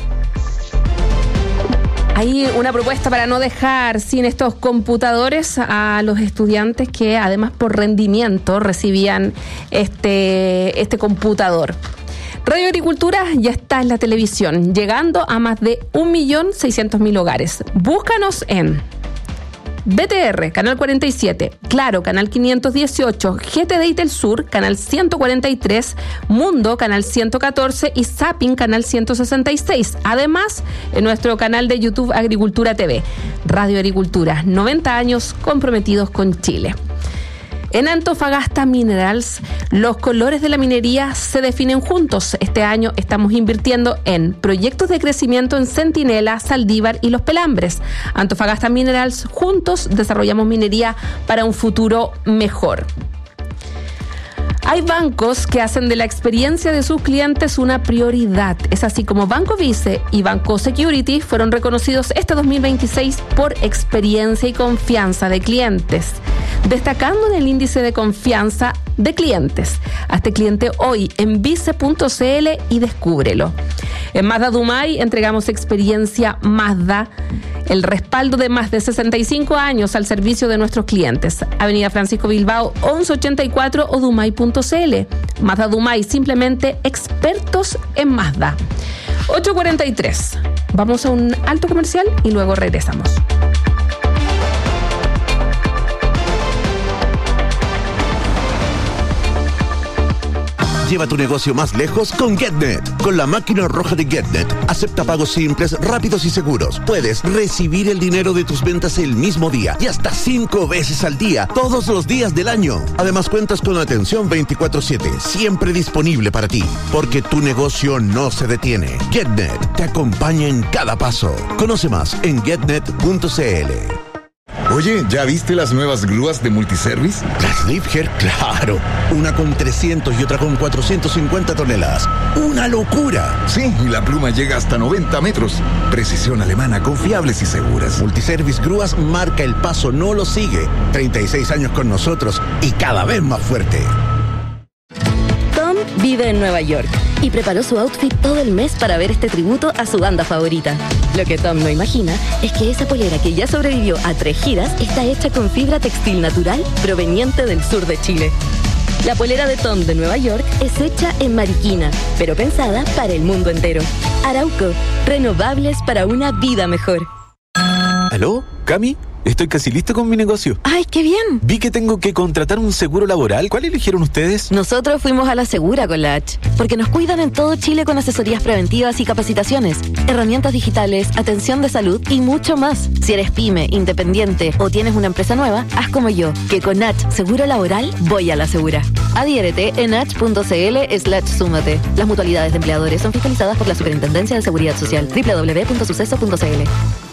Speaker 2: Hay una propuesta para no dejar sin estos computadores a los estudiantes que además por rendimiento recibían este, este computador. Radio Agricultura ya está en la televisión, llegando a más de un millón seiscientos mil hogares. Búscanos en B T R, canal cuarenta y siete, Claro, canal quinientos dieciocho, G T D del Sur, canal ciento cuarenta y tres, Mundo, canal ciento catorce y Zapping, canal ciento sesenta y seis. Además, en nuestro canal de YouTube Agricultura T V. Radio Agricultura, noventa años comprometidos con Chile. En Antofagasta Minerals, los colores de la minería se definen juntos. Este año estamos invirtiendo en proyectos de crecimiento en Centinela, Saldívar y Los Pelambres. Antofagasta Minerals, juntos desarrollamos minería para un futuro mejor. Hay bancos que hacen de la experiencia de sus clientes una prioridad. Es así como Banco Vice y Banco Security fueron reconocidos este dos mil veintiséis por experiencia y confianza de clientes, destacando en el índice de confianza de clientes. Hazte cliente hoy en vice punto c l y descúbrelo. En Mazda Dumay entregamos experiencia Mazda, el respaldo de más de sesenta y cinco años al servicio de nuestros clientes. Avenida Francisco Bilbao, once ochenta y cuatro o dumay punto c l. Mazda Dumay, simplemente expertos en Mazda. ocho cuarenta y tres. Vamos a un alto comercial y luego regresamos.
Speaker 10: Lleva tu negocio más lejos con GetNet. Con la máquina roja de GetNet, acepta pagos simples, rápidos y seguros. Puedes recibir el dinero de tus ventas el mismo día y hasta cinco veces al día, todos los días del año. Además, cuentas con atención veinticuatro siete, siempre disponible para ti, porque tu negocio no se detiene. GetNet te acompaña en cada paso. Conoce más en getnet punto c l.
Speaker 3: Oye, ¿ya viste las nuevas grúas de Multiservice?
Speaker 10: Las Liebherr, claro. Una con trescientos y otra con cuatrocientas cincuenta toneladas. ¡Una locura!
Speaker 3: Sí, y la pluma llega hasta noventa metros. Precisión alemana, confiables y seguras.
Speaker 10: Multiservice Grúas marca el paso, no lo sigue. treinta y seis años con nosotros y cada vez más fuerte.
Speaker 4: Tom vive en Nueva York y preparó su outfit todo el mes para ver este tributo a su banda favorita. Lo que Tom no imagina es que esa polera que ya sobrevivió a tres giras está hecha con fibra textil natural proveniente del sur de Chile. La polera de Tom de Nueva York es hecha en Mariquina, pero pensada para el mundo entero. Arauco, renovables para una vida mejor.
Speaker 11: ¿Aló? ¿Cami? Estoy casi listo con mi negocio.
Speaker 4: ¡Ay, qué bien!
Speaker 11: Vi que tengo que contratar un seguro laboral. ¿Cuál eligieron ustedes?
Speaker 4: Nosotros fuimos a la Segura con la H, porque nos cuidan en todo Chile con asesorías preventivas y capacitaciones, herramientas digitales, atención de salud y mucho más. Si eres pyme, independiente o tienes una empresa nueva, haz como yo, que con H Seguro Laboral voy a la Segura. Adhiérete en h punto c l slash súmate. Las mutualidades de empleadores son fiscalizadas por la Superintendencia de Seguridad Social. doble u doble u doble u punto suceso punto c l.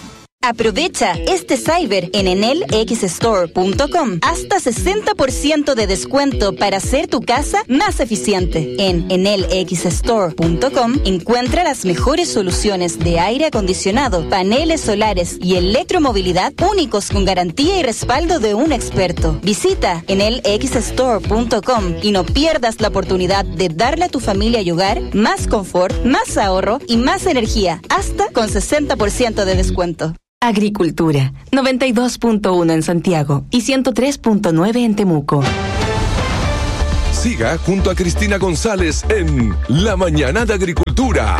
Speaker 12: Aprovecha este cyber en enel x store punto com. Hasta sesenta por ciento de descuento para hacer tu casa más eficiente. En enel x store punto com encuentra las mejores soluciones de aire acondicionado, paneles solares y electromovilidad únicos con garantía y respaldo de un experto. Visita enel x store punto com y no pierdas la oportunidad de darle a tu familia y hogar más confort, más ahorro y más energía, hasta con sesenta por ciento de descuento.
Speaker 4: Agricultura, noventa y dos punto uno en Santiago y ciento tres punto nueve en Temuco.
Speaker 13: Siga junto a Cristina González en La Mañana de Agricultura.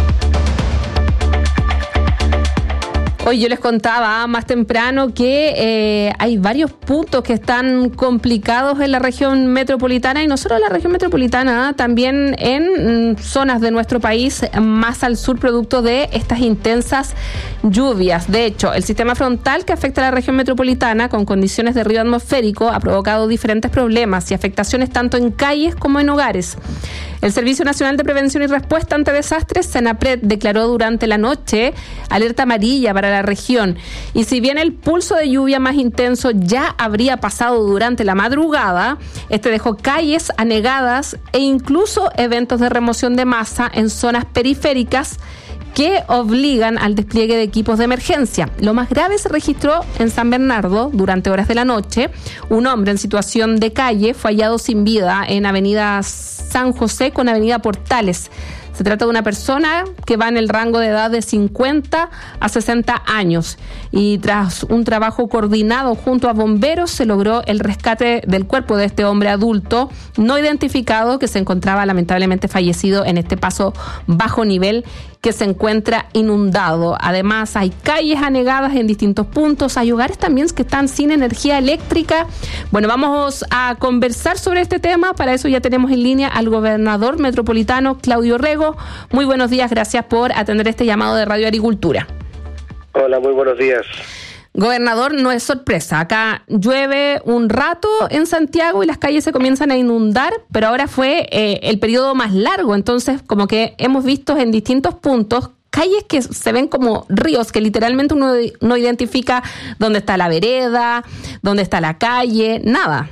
Speaker 2: Hoy yo les contaba más temprano que eh, hay varios puntos que están complicados en la región metropolitana y no solo en la región metropolitana, también en mm, zonas de nuestro país más al sur producto de estas intensas lluvias. De hecho, el sistema frontal que afecta a la región metropolitana con condiciones de río atmosférico ha provocado diferentes problemas y afectaciones tanto en calles como en hogares. El Servicio Nacional de Prevención y Respuesta ante Desastres, SENAPRED, declaró durante la noche alerta amarilla para la región. Y si bien el pulso de lluvia más intenso ya habría pasado durante la madrugada, este dejó calles anegadas e incluso eventos de remoción de masa en zonas periféricas que obligan al despliegue de equipos de emergencia. Lo más grave se registró en San Bernardo durante horas de la noche. Un hombre en situación de calle fue hallado sin vida en Avenida San José con Avenida Portales. Se trata de una persona que va en el rango de edad de cincuenta a sesenta años y tras un trabajo coordinado junto a bomberos se logró el rescate del cuerpo de este hombre adulto no identificado que se encontraba lamentablemente fallecido en este paso bajo nivel que se encuentra inundado. Además, hay calles anegadas en distintos puntos, hay hogares también que están sin energía eléctrica. Bueno, vamos a conversar sobre este tema. Para eso ya tenemos en línea al gobernador metropolitano, Claudio Rego. Muy buenos días, gracias por atender este llamado de Radio Agricultura.
Speaker 14: Hola, muy buenos días.
Speaker 2: Gobernador, no es sorpresa, acá llueve un rato en Santiago y las calles se comienzan a inundar, pero ahora fue eh, el periodo más largo, entonces como que hemos visto en distintos puntos calles que se ven como ríos, que literalmente uno no identifica dónde está la vereda, dónde está la calle, nada.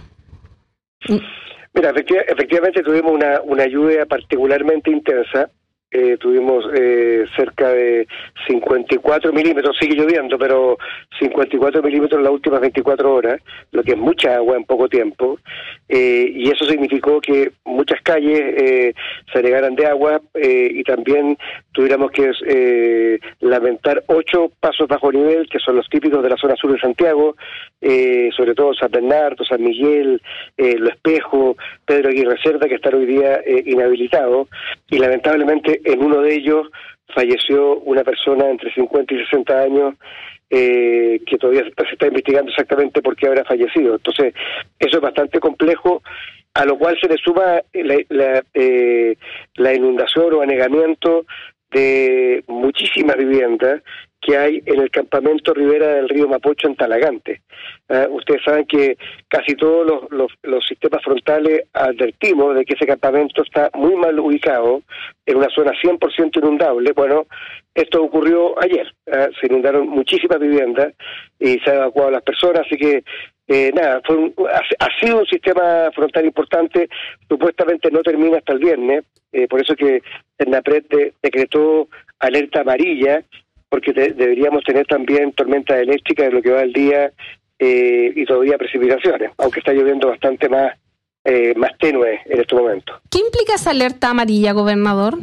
Speaker 14: Mira, efectiva, efectivamente tuvimos una, una lluvia particularmente intensa. Eh, tuvimos eh, cerca de cincuenta y cuatro milímetros, sigue lloviendo, pero cincuenta y cuatro milímetros en las últimas veinticuatro horas, lo que es mucha agua en poco tiempo, eh, y eso significó que muchas calles eh, se anegaran de agua eh, y también tuviéramos que eh, lamentar ocho pasos bajo nivel, que son los típicos de la zona sur de Santiago, eh, sobre todo San Bernardo, San Miguel, eh, Lo Espejo, Pedro Aguirre Cerda, que están hoy día eh, inhabilitados, y lamentablemente en uno de ellos falleció una persona entre cincuenta y sesenta años eh, que todavía se está, se está investigando exactamente por qué habrá fallecido. Entonces, eso es bastante complejo, a lo cual se le suma la, la, eh, la inundación o anegamiento de muchísimas viviendas que hay en el campamento Ribera del Río Mapocho en Talagante. Uh, ustedes saben que casi todos los, los, los sistemas frontales advertimos de que ese campamento está muy mal ubicado, en una zona cien por ciento inundable. Bueno, esto ocurrió ayer. Uh, se inundaron muchísimas viviendas y se han evacuado las personas, así que eh, nada, fue un, ha, ha sido un sistema frontal importante, supuestamente no termina hasta el viernes, eh, por eso que SENAPRED de, decretó alerta amarilla, porque de, deberíamos tener también tormentas eléctricas en lo que va el día eh, y todavía precipitaciones, aunque está lloviendo bastante más eh, más tenue en este momento.
Speaker 2: ¿Qué implica esa alerta amarilla, gobernador?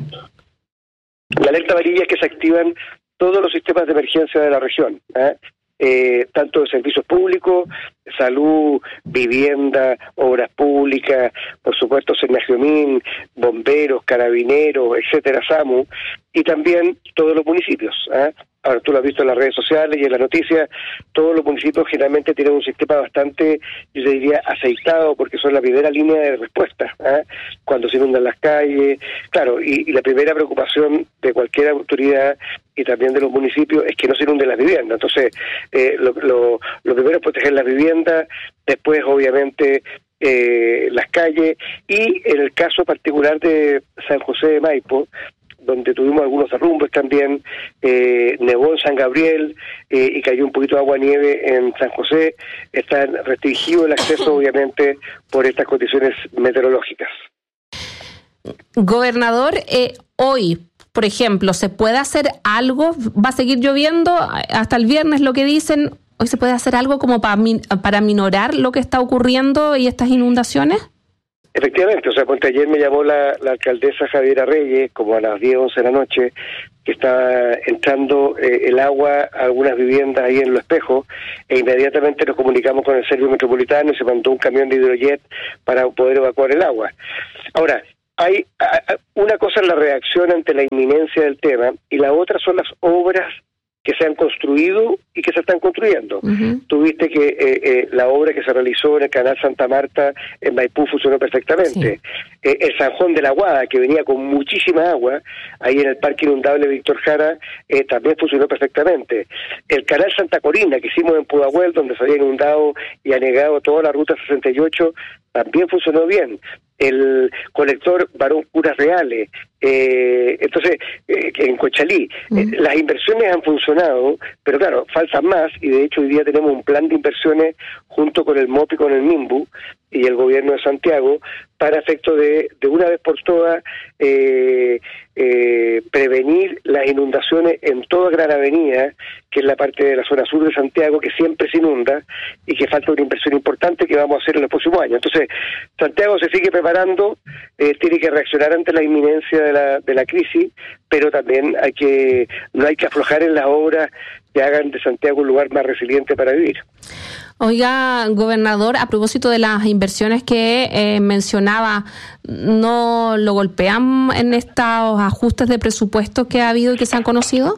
Speaker 14: La alerta amarilla es que se activan todos los sistemas de emergencia de la región, ¿eh? Eh, tanto de servicios públicos, salud, vivienda, obras públicas, por supuesto Senagiomín, bomberos, carabineros, etcétera, SAMU, y también todos los municipios. ¿eh? Ahora tú lo has visto en las redes sociales y en las noticias, todos los municipios generalmente tienen un sistema bastante, yo diría, aceitado, porque son la primera línea de respuesta, ¿eh? cuando se inundan las calles, claro, y, y la primera preocupación de cualquier autoridad y también de los municipios es que no se inunden las viviendas. Entonces, eh, lo, lo, lo primero es proteger las viviendas, después obviamente eh, las calles, y en el caso particular de San José de Maipo, donde tuvimos algunos derrumbes también, eh, nevó en San Gabriel eh, y cayó un poquito de agua-nieve en San José. Está restringido el acceso, obviamente, por estas condiciones meteorológicas.
Speaker 2: Gobernador, eh, hoy, por ejemplo, ¿se puede hacer algo? ¿Va a seguir lloviendo hasta el viernes, lo que dicen? ¿Hoy se puede hacer algo como para, min- para minorar lo que está ocurriendo y estas inundaciones?
Speaker 14: Efectivamente, o sea, porque ayer me llamó la, la alcaldesa Javiera Reyes, como a las diez, once de la noche, que estaba entrando eh, el agua a algunas viviendas ahí en Los Espejos, e inmediatamente nos comunicamos con el Servicio Metropolitano y se mandó un camión de hidrojet para poder evacuar el agua. Ahora, hay a, a, una cosa es la reacción ante la inminencia del tema, y la otra son las obras que se han construido y que se están construyendo. Uh-huh. Tuviste que eh, eh, la obra que se realizó en el Canal Santa Marta en Maipú funcionó perfectamente. Sí. Eh, el Zanjón de la Guada, que venía con muchísima agua, ahí en el Parque Inundable Víctor Jara, eh, también funcionó perfectamente. El Canal Santa Corina, que hicimos en Pudahuel, donde se había inundado y anegado toda la Ruta sesenta y ocho, también funcionó bien. El colector Barón Curas Reales, eh, entonces, eh, en Conchalí, mm. eh, las inversiones han funcionado, pero claro, faltan más, y de hecho hoy día tenemos un plan de inversiones junto con el M O P y con el MIMBU y el gobierno de Santiago, para efecto de, de una vez por todas, eh, eh, prevenir las inundaciones en toda Gran Avenida, que es la parte de la zona sur de Santiago, que siempre se inunda, y que falta una inversión importante que vamos a hacer en los próximos años. Entonces, Santiago se sigue preparando, eh, tiene que reaccionar ante la inminencia de la, de la crisis, pero también hay que no hay que aflojar en las obras que hagan de Santiago un lugar más resiliente para vivir.
Speaker 2: Oiga, gobernador, a propósito de las inversiones que eh, mencionaba, ¿no lo golpean en estos ajustes de presupuesto que ha habido y que se han conocido?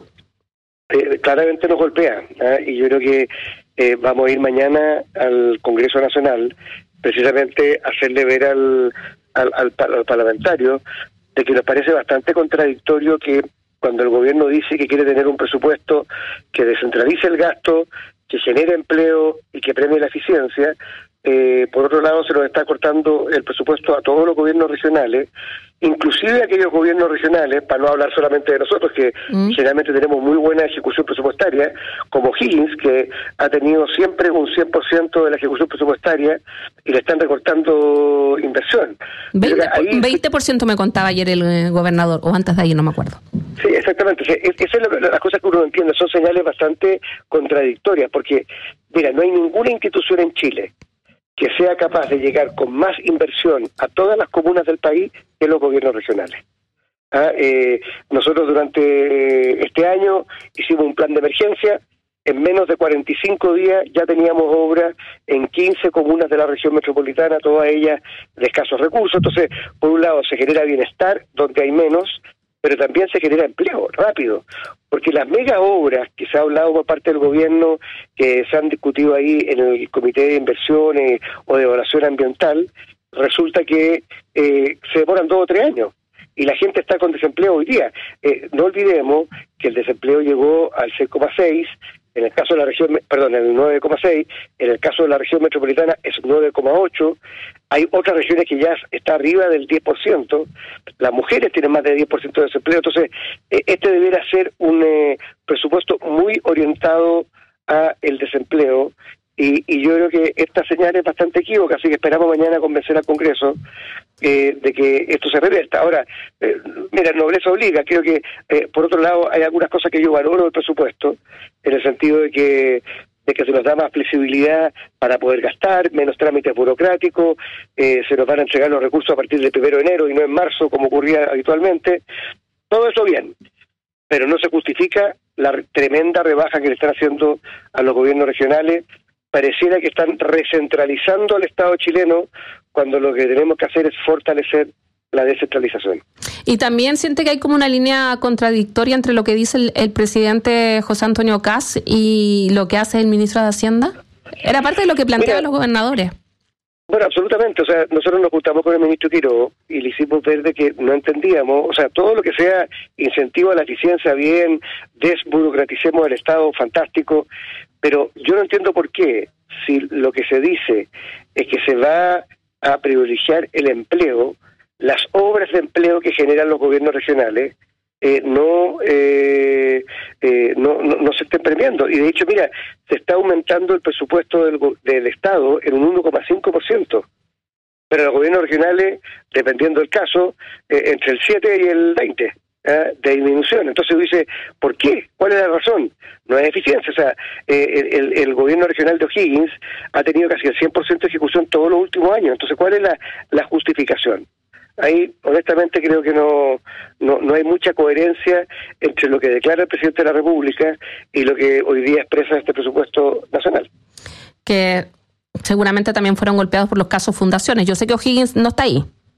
Speaker 14: Eh, claramente nos golpea, ¿eh? Y yo creo que eh, vamos a ir mañana al Congreso Nacional, precisamente a hacerle ver al, al, al, al parlamentario de que nos parece bastante contradictorio que cuando el gobierno dice que quiere tener un presupuesto que descentralice el gasto, que genere empleo y que premie la eficiencia, eh, por otro lado se nos está cortando el presupuesto a todos los gobiernos regionales, inclusive a aquellos gobiernos regionales, para no hablar solamente de nosotros, que mm. generalmente tenemos muy buena ejecución presupuestaria, como Higgins, que ha tenido siempre un cien por ciento de la ejecución presupuestaria y le están recortando inversión.
Speaker 2: veinte, ahí, veinte por ciento me contaba ayer el eh, gobernador, o antes de ahí, no me acuerdo.
Speaker 14: Sí, exactamente. Esa es la, las cosas que uno entiende, son señales bastante contradictorias, porque, mira, no hay ninguna institución en Chile que sea capaz de llegar con más inversión a todas las comunas del país que los gobiernos regionales. ¿Ah? Eh, nosotros durante este año hicimos un plan de emergencia, en menos de cuarenta y cinco días ya teníamos obras en quince comunas de la región metropolitana, todas ellas de escasos recursos. Entonces, por un lado se genera bienestar donde hay menos, pero también se genera empleo rápido, porque las mega obras que se ha hablado por parte del gobierno, que se han discutido ahí en el Comité de Inversiones o de Evaluación Ambiental, resulta que eh, se demoran dos o tres años, y la gente está con desempleo hoy día. Eh, no olvidemos que el desempleo llegó al seis coma seis, en el caso de la región, perdón, el nueve coma seis, en el caso de la región metropolitana es nueve coma ocho, hay otras regiones que ya está arriba del diez por ciento, las mujeres tienen más del diez por ciento de desempleo, entonces eh, este debería ser un eh, presupuesto muy orientado a el desempleo, y, y yo creo que esta señal es bastante equívoca, así que esperamos mañana convencer al Congreso eh, de que esto se revierta. Ahora, eh, mira, nobleza obliga, creo que eh, por otro lado hay algunas cosas que yo valoro del presupuesto, en el sentido de que de que se nos da más flexibilidad para poder gastar, menos trámites burocráticos, eh, se nos van a entregar los recursos a partir del primero de enero y no en marzo, como ocurría habitualmente. Todo eso bien, pero no se justifica la re- tremenda rebaja que le están haciendo a los gobiernos regionales. Pareciera que están recentralizando al Estado chileno, cuando lo que tenemos que hacer es fortalecer la descentralización.
Speaker 2: Y también siente que hay como una línea contradictoria entre lo que dice el, el presidente José Antonio Kast y lo que hace el ministro de Hacienda. Era parte de lo que planteaban los gobernadores.
Speaker 14: Bueno, absolutamente. O sea, nosotros nos juntamos con el ministro Quiroga y le hicimos ver de que no entendíamos, o sea, todo lo que sea incentivo a la eficiencia, bien, desburocraticemos el Estado, fantástico, pero yo no entiendo por qué, si lo que se dice es que se va a privilegiar el empleo, las obras de empleo que generan los gobiernos regionales, eh, no, eh, eh, no, no no se estén premiando. Y de hecho, mira, se está aumentando el presupuesto del, del Estado en un uno coma cinco por ciento. Pero los gobiernos regionales, dependiendo del caso, eh, entre el siete y el veinte ¿eh? de disminución. Entonces dice, ¿por qué? ¿Cuál es la razón? No es eficiencia. O sea, eh, el, el gobierno regional de O'Higgins ha tenido casi el cien por ciento de ejecución todos los últimos años. Entonces, ¿cuál es la, la justificación? Ahí, honestamente, creo que no, no no hay mucha coherencia entre lo que declara el presidente de la República y lo que hoy día expresa este presupuesto nacional.
Speaker 2: Que seguramente también fueron golpeados por los casos fundaciones. Yo sé que O'Higgins no está ahí.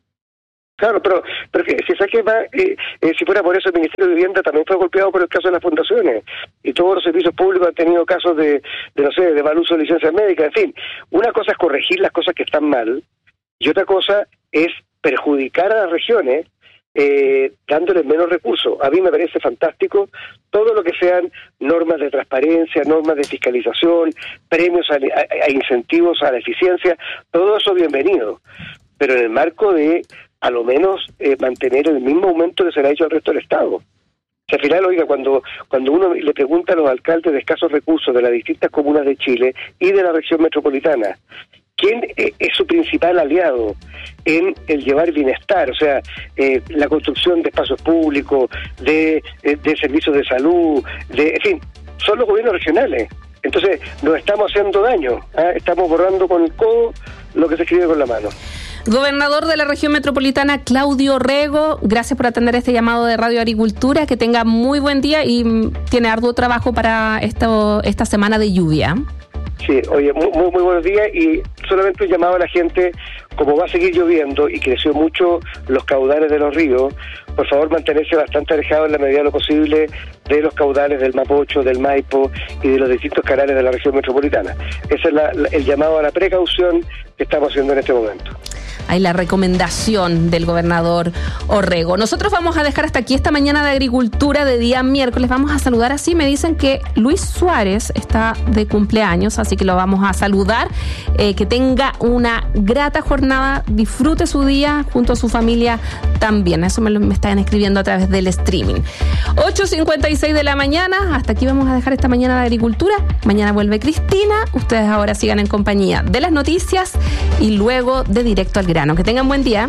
Speaker 14: Claro, pero pero si saque más, eh, eh, si fuera por eso, el Ministerio de Vivienda también fue golpeado por el caso de las fundaciones, y todos los servicios públicos han tenido casos de, de no sé, de mal uso de licencias médicas, en fin. Una cosa es corregir las cosas que están mal, y otra cosa es perjudicar a las regiones eh, dándoles menos recursos. A mí me parece fantástico todo lo que sean normas de transparencia, normas de fiscalización, premios a, a, a incentivos a la eficiencia, todo eso bienvenido, pero en el marco de a lo menos eh, mantener el mismo aumento que se le ha hecho al resto del Estado. O sea, al final, oiga, cuando cuando uno le pregunta a los alcaldes de escasos recursos de las distintas comunas de Chile y de la región metropolitana, ¿quién es su principal aliado en el llevar bienestar? O sea, eh, la construcción de espacios públicos, de, de, de servicios de salud, de, en fin, son los gobiernos regionales. Entonces, nos estamos haciendo daño, ¿eh? Estamos borrando con el codo lo que se escribe con la mano.
Speaker 2: Gobernador de la región metropolitana, Claudio Rego, gracias por atender este llamado de Radio Agricultura, que tenga muy buen día y tiene arduo trabajo para esto, esta semana de lluvia.
Speaker 14: Sí, oye, muy, muy, muy buenos días, y solamente un llamado a la gente, como va a seguir lloviendo y creció mucho los caudales de los ríos, por favor mantenerse bastante alejado en la medida de lo posible de los caudales del Mapocho, del Maipo y de los distintos canales de la región metropolitana. Ese es la, la, el llamado a la precaución que estamos haciendo en este momento.
Speaker 2: Hay la recomendación del gobernador Orrego. Nosotros vamos a dejar hasta aquí esta mañana de agricultura de día miércoles. Vamos a saludar así. Me dicen que Luis Suárez está de cumpleaños, así que lo vamos a saludar. Eh, que tenga una grata jornada, disfrute su día junto a su familia también. Eso me lo me están escribiendo a través del streaming. ocho cincuenta y seis de la mañana. Hasta aquí vamos a dejar esta mañana de agricultura. Mañana vuelve Cristina. Ustedes ahora sigan en compañía de las noticias y luego de Directo al Grano. Que tengan buen día.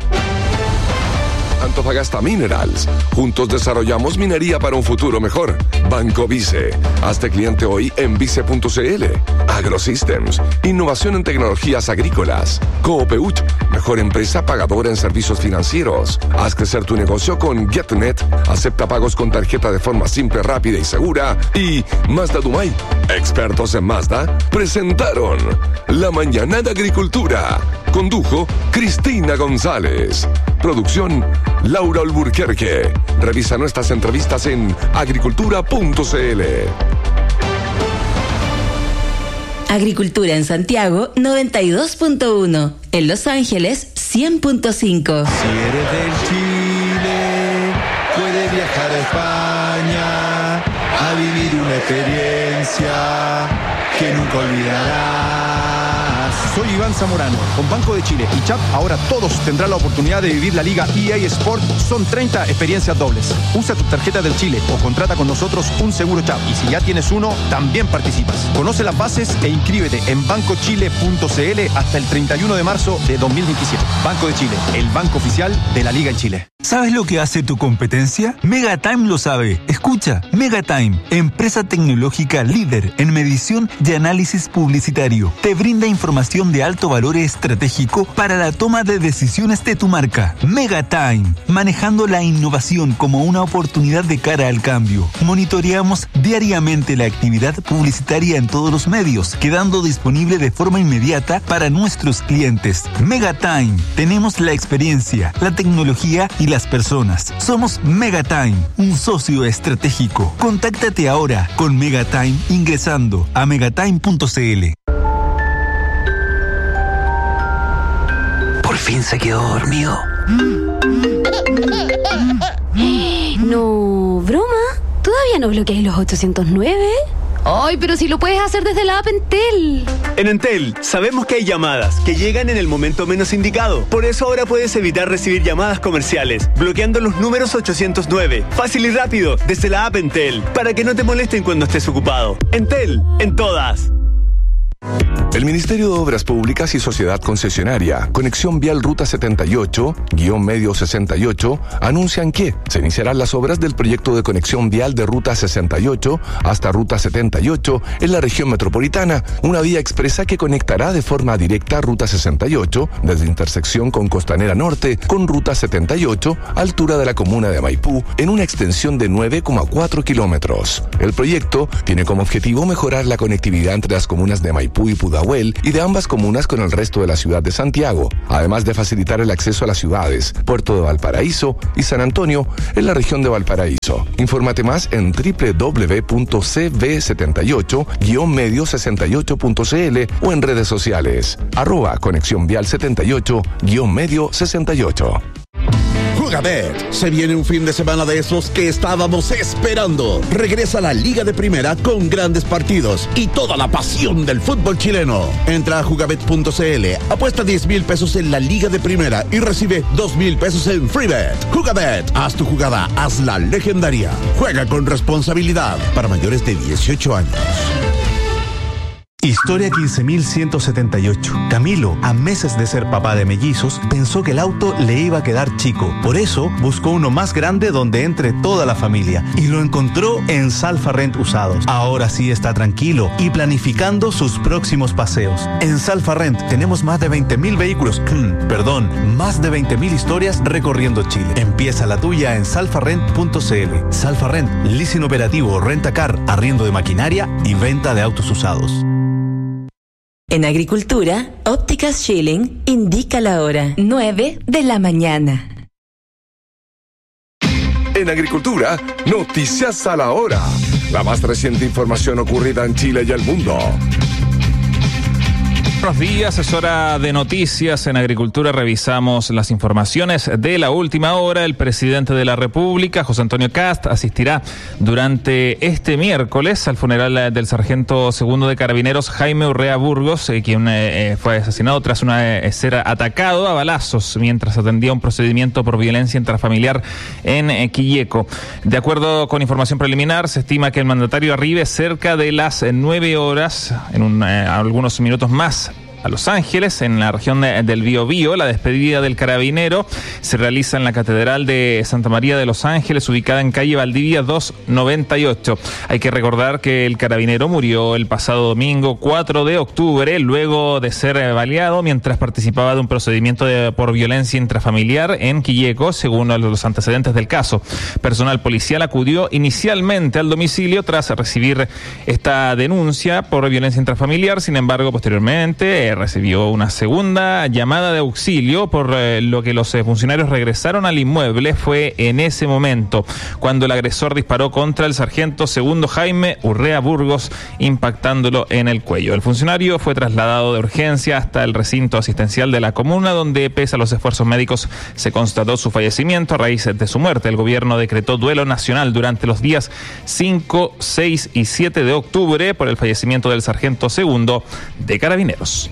Speaker 13: Antofagasta Minerals. Juntos desarrollamos minería para un futuro mejor. Banco Vice. Hazte cliente hoy en vice punto c l. AgroSystems. Innovación en tecnologías agrícolas. Coopeuch. Mejor empresa pagadora en servicios financieros. Haz crecer tu negocio con GetNet. Acepta pagos con tarjeta de forma simple, rápida y segura. Y Mazda Dumay. Expertos en Mazda presentaron La Mañana de Agricultura. Condujo Cristina González. Producción Laura Alburquerque. Revisa nuestras entrevistas en agricultura punto c l.
Speaker 4: Agricultura en Santiago noventa y dos punto uno. En Los Ángeles cien punto cinco.
Speaker 15: Si eres del Chile, puedes viajar a España a vivir una experiencia que nunca olvidarás.
Speaker 16: Soy Iván Zamorano. Con Banco de Chile y Chap, ahora todos tendrán la oportunidad de vivir la Liga E A Sport. Son treinta experiencias dobles. Usa tu tarjeta del Chile o contrata con nosotros un seguro Chap. Y si ya tienes uno, también participas. Conoce las bases e inscríbete en banco chile punto c l hasta el treinta y uno de marzo de dos mil veintisiete. Banco de Chile, el banco oficial de la Liga en Chile.
Speaker 17: ¿Sabes lo que hace tu competencia? Megatime lo sabe. Escucha, Megatime, empresa tecnológica líder en medición y análisis publicitario. Te brinda información de alto valor estratégico para la toma de decisiones de tu marca. Megatime, manejando la innovación como una oportunidad de cara al cambio. Monitoreamos diariamente la actividad publicitaria en todos los medios, quedando disponible de forma inmediata para nuestros clientes. Megatime, tenemos la experiencia, la tecnología y las personas. Somos Megatime, un socio estratégico. Contáctate ahora con Megatime ingresando a megatime punto c l.
Speaker 6: Por fin se quedó dormido.
Speaker 18: No, broma. ¿Todavía no bloqueáis los ochocientos nueve?
Speaker 5: Ay, pero si lo puedes hacer desde la app Entel.
Speaker 18: En Entel sabemos que hay llamadas que llegan en el momento menos indicado. Por eso ahora puedes evitar recibir llamadas comerciales, bloqueando los números ochocientos nueve. Fácil y rápido, desde la app Entel, para que no te molesten cuando estés ocupado. Entel, en todas.
Speaker 13: El Ministerio de Obras Públicas y Sociedad Concesionaria, Conexión Vial Ruta setenta y ocho, guión medio sesenta y ocho, anuncian que se iniciarán las obras del proyecto de conexión vial de Ruta sesenta y ocho hasta Ruta setenta y ocho en la región metropolitana, una vía expresa que conectará de forma directa Ruta sesenta y ocho desde intersección con Costanera Norte con Ruta setenta y ocho, altura de la comuna de Maipú, en una extensión de nueve coma cuatro kilómetros. El proyecto tiene como objetivo mejorar la conectividad entre las comunas de Maipú y Pudahuel y de ambas comunas con el resto de la ciudad de Santiago, además de facilitar el acceso a las ciudades Puerto de Valparaíso y San Antonio en la región de Valparaíso. Infórmate más en doble u doble u doble u punto c v setenta y ocho guión medio sesenta y ocho punto c l o en redes sociales arroba conexión vial setenta y ocho guión medio sesenta y ocho.
Speaker 10: Jugabet, se viene un fin de semana de esos que estábamos esperando. Regresa la Liga de Primera con grandes partidos y toda la pasión del fútbol chileno. Entra a jugabet punto c l, apuesta diez mil pesos en la Liga de Primera y recibe dos mil pesos en Freebet. Jugabet, haz tu jugada, hazla legendaria. Juega con responsabilidad para mayores de dieciocho años.
Speaker 8: Historia quince mil ciento setenta y ocho. Camilo, a meses de ser papá de mellizos, pensó que el auto le iba a quedar chico. Por eso, buscó uno más grande donde entre toda la familia. Y lo encontró en Salfa Rent Usados. Ahora sí está tranquilo y planificando sus próximos paseos. En Salfa Rent tenemos más de veinte mil vehículos, perdón, más de veinte mil historias recorriendo Chile. Empieza la tuya en salfa rent punto c l. Salfa Rent, leasing operativo, renta-car, arriendo de maquinaria y venta de autos usados.
Speaker 4: En Agricultura, Ópticas Schilling indica la hora, nueve de la mañana.
Speaker 13: En Agricultura, noticias a la hora. La más reciente información ocurrida en Chile y el mundo.
Speaker 19: Buenos días, es hora de noticias. En Agricultura revisamos las informaciones de la última hora. El presidente de la República, José Antonio Kast, asistirá durante este miércoles al funeral del sargento segundo de Carabineros Jaime Urrea Burgos, eh, quien eh, fue asesinado tras una, eh, ser atacado a balazos mientras atendía un procedimiento por violencia intrafamiliar en eh, Quilleco. De acuerdo con información preliminar, se estima que el mandatario arribe cerca de las eh, nueve horas, en un, eh, algunos minutos más, a Los Ángeles, en la región de, del Biobío. La despedida del carabinero se realiza en la Catedral de Santa María de Los Ángeles, ubicada en calle Valdivia doscientos noventa y ocho. Hay que recordar que el carabinero murió el pasado domingo cuatro de octubre, luego de ser baleado mientras participaba de un procedimiento de, por violencia intrafamiliar en Quilleco, según los antecedentes del caso. Personal policial acudió inicialmente al domicilio tras recibir esta denuncia por violencia intrafamiliar. Sin embargo, posteriormente recibió una segunda llamada de auxilio, por eh, lo que los eh, funcionarios regresaron al inmueble. Fue en ese momento cuando el agresor disparó contra el sargento segundo Jaime Urrea Burgos, impactándolo en el cuello. El funcionario fue trasladado de urgencia hasta el recinto asistencial de la comuna, donde, pese a los esfuerzos médicos, se constató su fallecimiento. A raíz de su muerte, el gobierno decretó duelo nacional durante los días cinco, seis y siete de octubre por el fallecimiento del sargento segundo de Carabineros.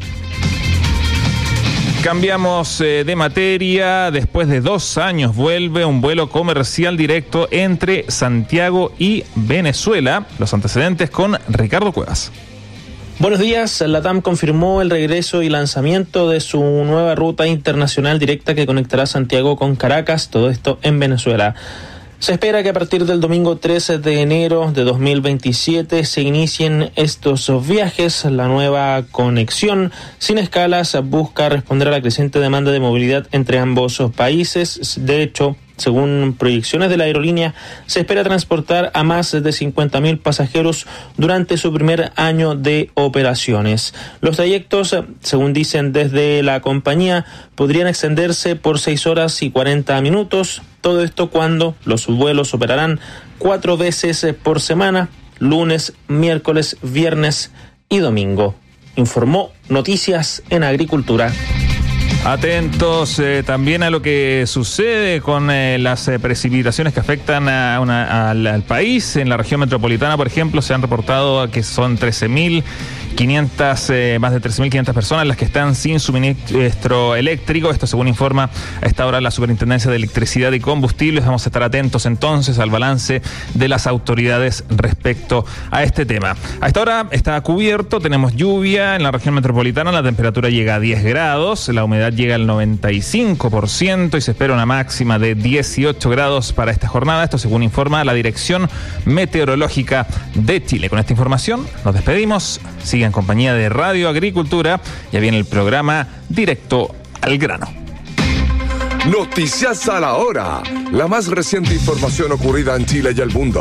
Speaker 19: Cambiamos eh, de materia. Después de dos años vuelve un vuelo comercial directo entre Santiago y Venezuela. Los antecedentes con Ricardo Cuevas.
Speaker 20: Buenos días. LATAM confirmó el regreso y lanzamiento de su nueva ruta internacional directa que conectará Santiago con Caracas, todo esto en Venezuela. Se espera que a partir del domingo trece de enero de dos mil veintisiete se inicien estos viajes. La nueva conexión sin escalas busca responder a la creciente demanda de movilidad entre ambos países. De hecho, según proyecciones de la aerolínea, se espera transportar a más de cincuenta mil pasajeros durante su primer año de operaciones. Los trayectos, según dicen desde la compañía, podrían extenderse por seis horas y cuarenta minutos. Todo esto cuando los vuelos operarán cuatro veces por semana, lunes, miércoles, viernes y domingo. Informó Noticias en Agricultura.
Speaker 19: Atentos eh, también a lo que sucede con eh, las eh, precipitaciones que afectan a una, al, al país. En la región metropolitana, por ejemplo, se han reportado que son trece mil quinientas, eh, más de trece mil quinientas personas las que están sin suministro eléctrico. Esto según informa a esta hora la Superintendencia de Electricidad y Combustibles. Vamos a estar atentos entonces al balance de las autoridades respecto a este tema. A esta hora está cubierto, tenemos lluvia en la región metropolitana, la temperatura llega a diez grados, la humedad llega al noventa y cinco por ciento y se espera una máxima de dieciocho grados para esta jornada. Esto según informa la Dirección Meteorológica de Chile. Con esta información nos despedimos. Sigue en compañía de Radio Agricultura. Ya viene el programa Directo al Grano.
Speaker 13: Noticias a la hora. La más reciente información ocurrida en Chile y el mundo.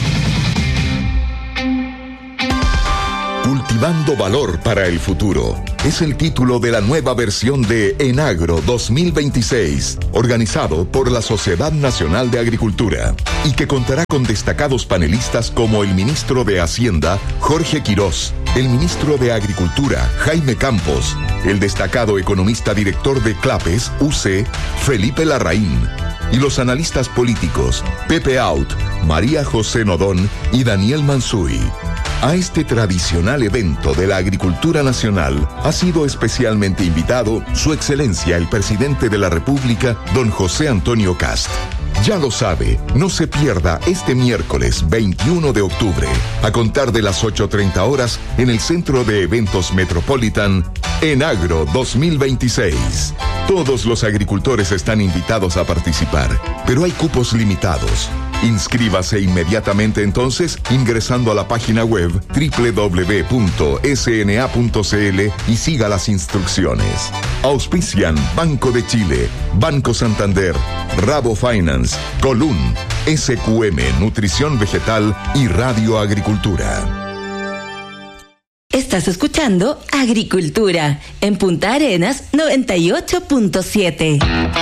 Speaker 3: Cultivando valor para el futuro es el título de la nueva versión de Enagro dos mil veintiséis, organizado por la Sociedad Nacional de Agricultura, y que contará con destacados panelistas como el ministro de Hacienda, Jorge Quirós, el ministro de Agricultura, Jaime Campos, el destacado economista director de CLAPES, U C, Felipe Larraín, y los analistas políticos, Pepe Out, María José Nodón y Daniel Mansuy. A este tradicional evento de la agricultura nacional ha sido especialmente invitado Su Excelencia el Presidente de la República, don José Antonio Kast. Ya lo sabe, no se pierda este miércoles veintiuno de octubre, a contar de las ocho treinta horas, en el Centro de Eventos Metropolitan, Enagro dos mil veintiséis. Todos los agricultores están invitados a participar, pero hay cupos limitados. Inscríbase inmediatamente entonces ingresando a la página web doble u doble u doble u punto s n a punto c l y siga las instrucciones. Auspician Banco de Chile, Banco Santander, Rabo Finance, Colún, S Q M Nutrición Vegetal y Radio Agricultura.
Speaker 4: Estás escuchando Agricultura en Punta Arenas noventa y ocho punto siete.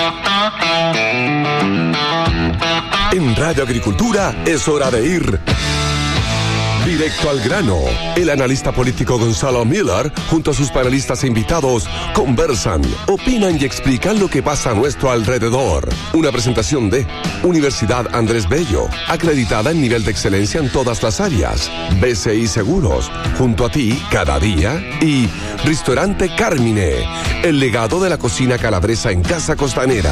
Speaker 13: En Radio Agricultura es hora de ir directo al grano. El analista político Gonzalo Miller, junto a sus panelistas e invitados, conversan, opinan y explican lo que pasa a nuestro alrededor. Una presentación de Universidad Andrés Bello, acreditada en nivel de excelencia en todas las áreas. B C I Seguros, junto a ti cada día. Y Restaurante Carmine, el legado de la cocina calabresa en Casa Costanera.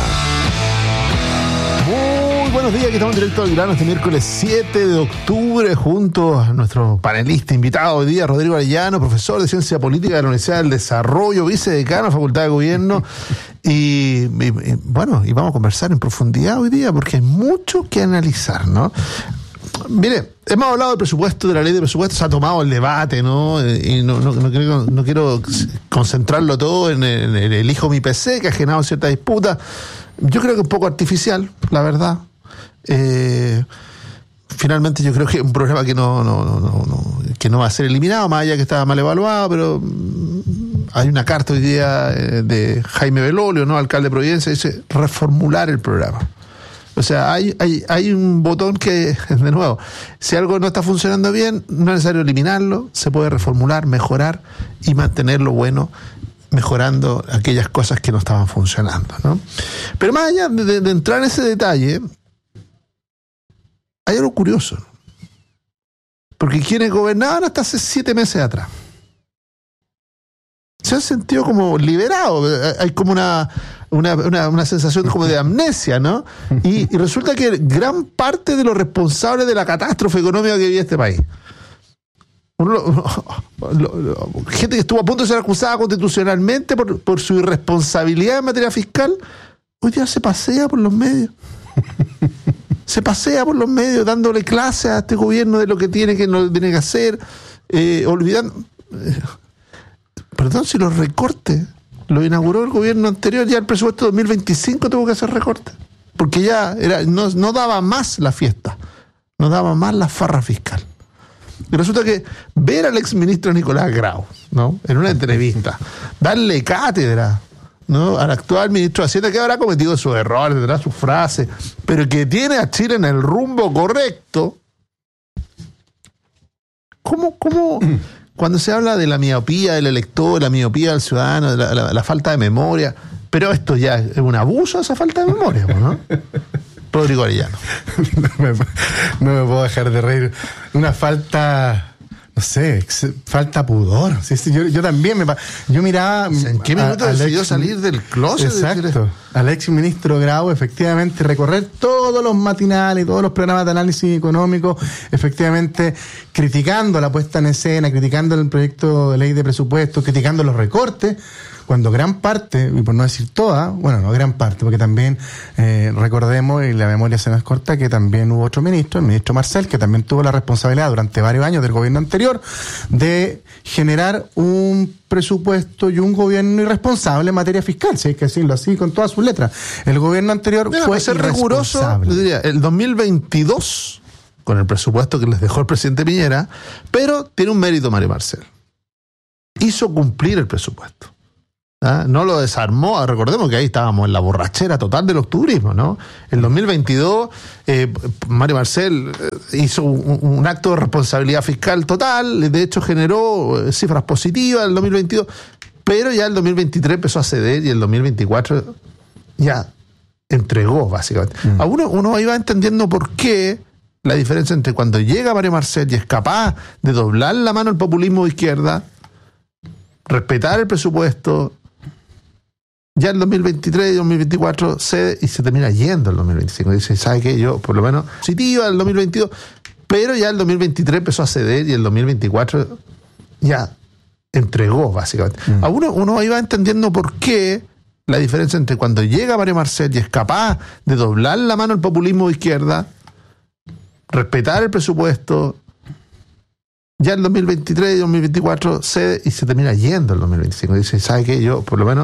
Speaker 21: Buenos días, aquí estamos directo al grano este miércoles siete de octubre junto a nuestro panelista invitado hoy día, Rodrigo Arellano, profesor de Ciencia Política de la Universidad del Desarrollo, vicedecano de la Facultad de Gobierno y, y, y bueno, y vamos a conversar en profundidad hoy día porque hay mucho que analizar, ¿no? Mire, hemos hablado del presupuesto, de la ley de presupuesto, se ha tomado el debate, ¿no? Y no, no, no, quiero, no quiero concentrarlo todo en el, en el elijo mi P C, que ha generado cierta disputa. Yo creo que un poco artificial, la verdad. Eh, finalmente yo creo que es un programa que no, no, no, no, no, que no va a ser eliminado, más allá que estaba mal evaluado, pero hay una carta hoy día de Jaime Belolio, ¿no? Alcalde de Providencia, dice reformular el programa. O sea, hay, hay, hay un botón que, de nuevo, si algo no está funcionando bien, no es necesario eliminarlo, se puede reformular, mejorar y mantenerlo bueno, mejorando aquellas cosas que no estaban funcionando, ¿no? Pero más allá de, de entrar en ese detalle, hay algo curioso, porque quienes gobernaban hasta hace siete meses atrás se han sentido como liberados. Hay como una, una, una, una sensación como de amnesia, ¿no? Y, y resulta que gran parte de los responsables de la catástrofe económica que vive este país, uno, lo, lo, lo, gente que estuvo a punto de ser acusada constitucionalmente por, por su irresponsabilidad en materia fiscal, hoy día se pasea por los medios. Se pasea por los medios dándole clases a este gobierno de lo que tiene que no tiene que hacer, eh, olvidando, eh, perdón, si los recortes lo inauguró el gobierno anterior, ya el presupuesto dos mil veinticinco tuvo que hacer recortes, porque ya era no, no daba más la fiesta, no daba más la farra fiscal. Y resulta que ver al exministro Nicolás Grau, ¿no?, en una entrevista, darle cátedra, ¿no?, al actual ministro de Hacienda, que habrá cometido sus errores, tendrá sus frases, pero que tiene a Chile en el rumbo correcto. ¿Cómo, cómo cuando se habla de la miopía del elector, la miopía del ciudadano, la, la, la falta de memoria, Pero esto ya es un abuso, esa falta de memoria, ¿no? Rodrigo Arellano.
Speaker 1: no, me, no me puedo dejar de reír. Una falta, no sé, falta pudor. Sí, sí, yo, yo también me... Yo miraba...
Speaker 21: ¿En qué minuto a, decidió ex, salir del closet?
Speaker 1: Exacto. Al ex ministro Grau, efectivamente, recorrer todos los matinales y todos los programas de análisis económico, efectivamente, criticando la puesta en escena, criticando el proyecto de ley de presupuesto, criticando los recortes, cuando gran parte, y por no decir toda, bueno, no gran parte, porque también eh, recordemos, y la memoria se nos corta, que también hubo otro ministro, el ministro Marcel, que también tuvo la responsabilidad durante varios años del gobierno anterior de generar un presupuesto y un gobierno irresponsable en materia fiscal, si hay que decirlo así, con todas sus letras. El gobierno anterior
Speaker 21: Mira,
Speaker 1: fue
Speaker 21: ser riguroso, yo diría, el dos mil veintidós, con el presupuesto que les dejó el presidente Piñera, pero tiene un mérito Mario Marcel. Hizo cumplir el presupuesto. ¿Ah? No lo desarmó, recordemos que ahí estábamos en la borrachera total del octubrismo, ¿no? En dos mil veintidós, eh, Mario Marcel hizo un, un acto de responsabilidad fiscal total, de hecho generó eh, cifras positivas en el dos mil veintidós, pero ya el dos mil veintitrés empezó a ceder y el dos mil veinticuatro ya entregó, básicamente. Mm. A uno, uno iba entendiendo por qué la diferencia entre cuando llega Mario Marcel y es capaz de doblar la mano al populismo de izquierda, respetar el presupuesto. Ya el dos mil veintitrés y dos mil veinticuatro cede y se termina yendo el dos mil veinticinco. Dice, ¿sabe qué? Yo, por lo menos, positiva el dos mil veintidós, pero ya el dos mil veintitrés empezó a ceder y el dos mil veinticuatro ya entregó, básicamente. Mm. A uno, uno iba entendiendo por qué la diferencia entre cuando llega Mario Marcel y es capaz de doblar la mano al populismo de izquierda, respetar el presupuesto. Ya el dos mil veintitrés y dos mil veinticuatro cede y se termina yendo el dos mil veinticinco. Dice, ¿sabe qué? Yo, por lo menos,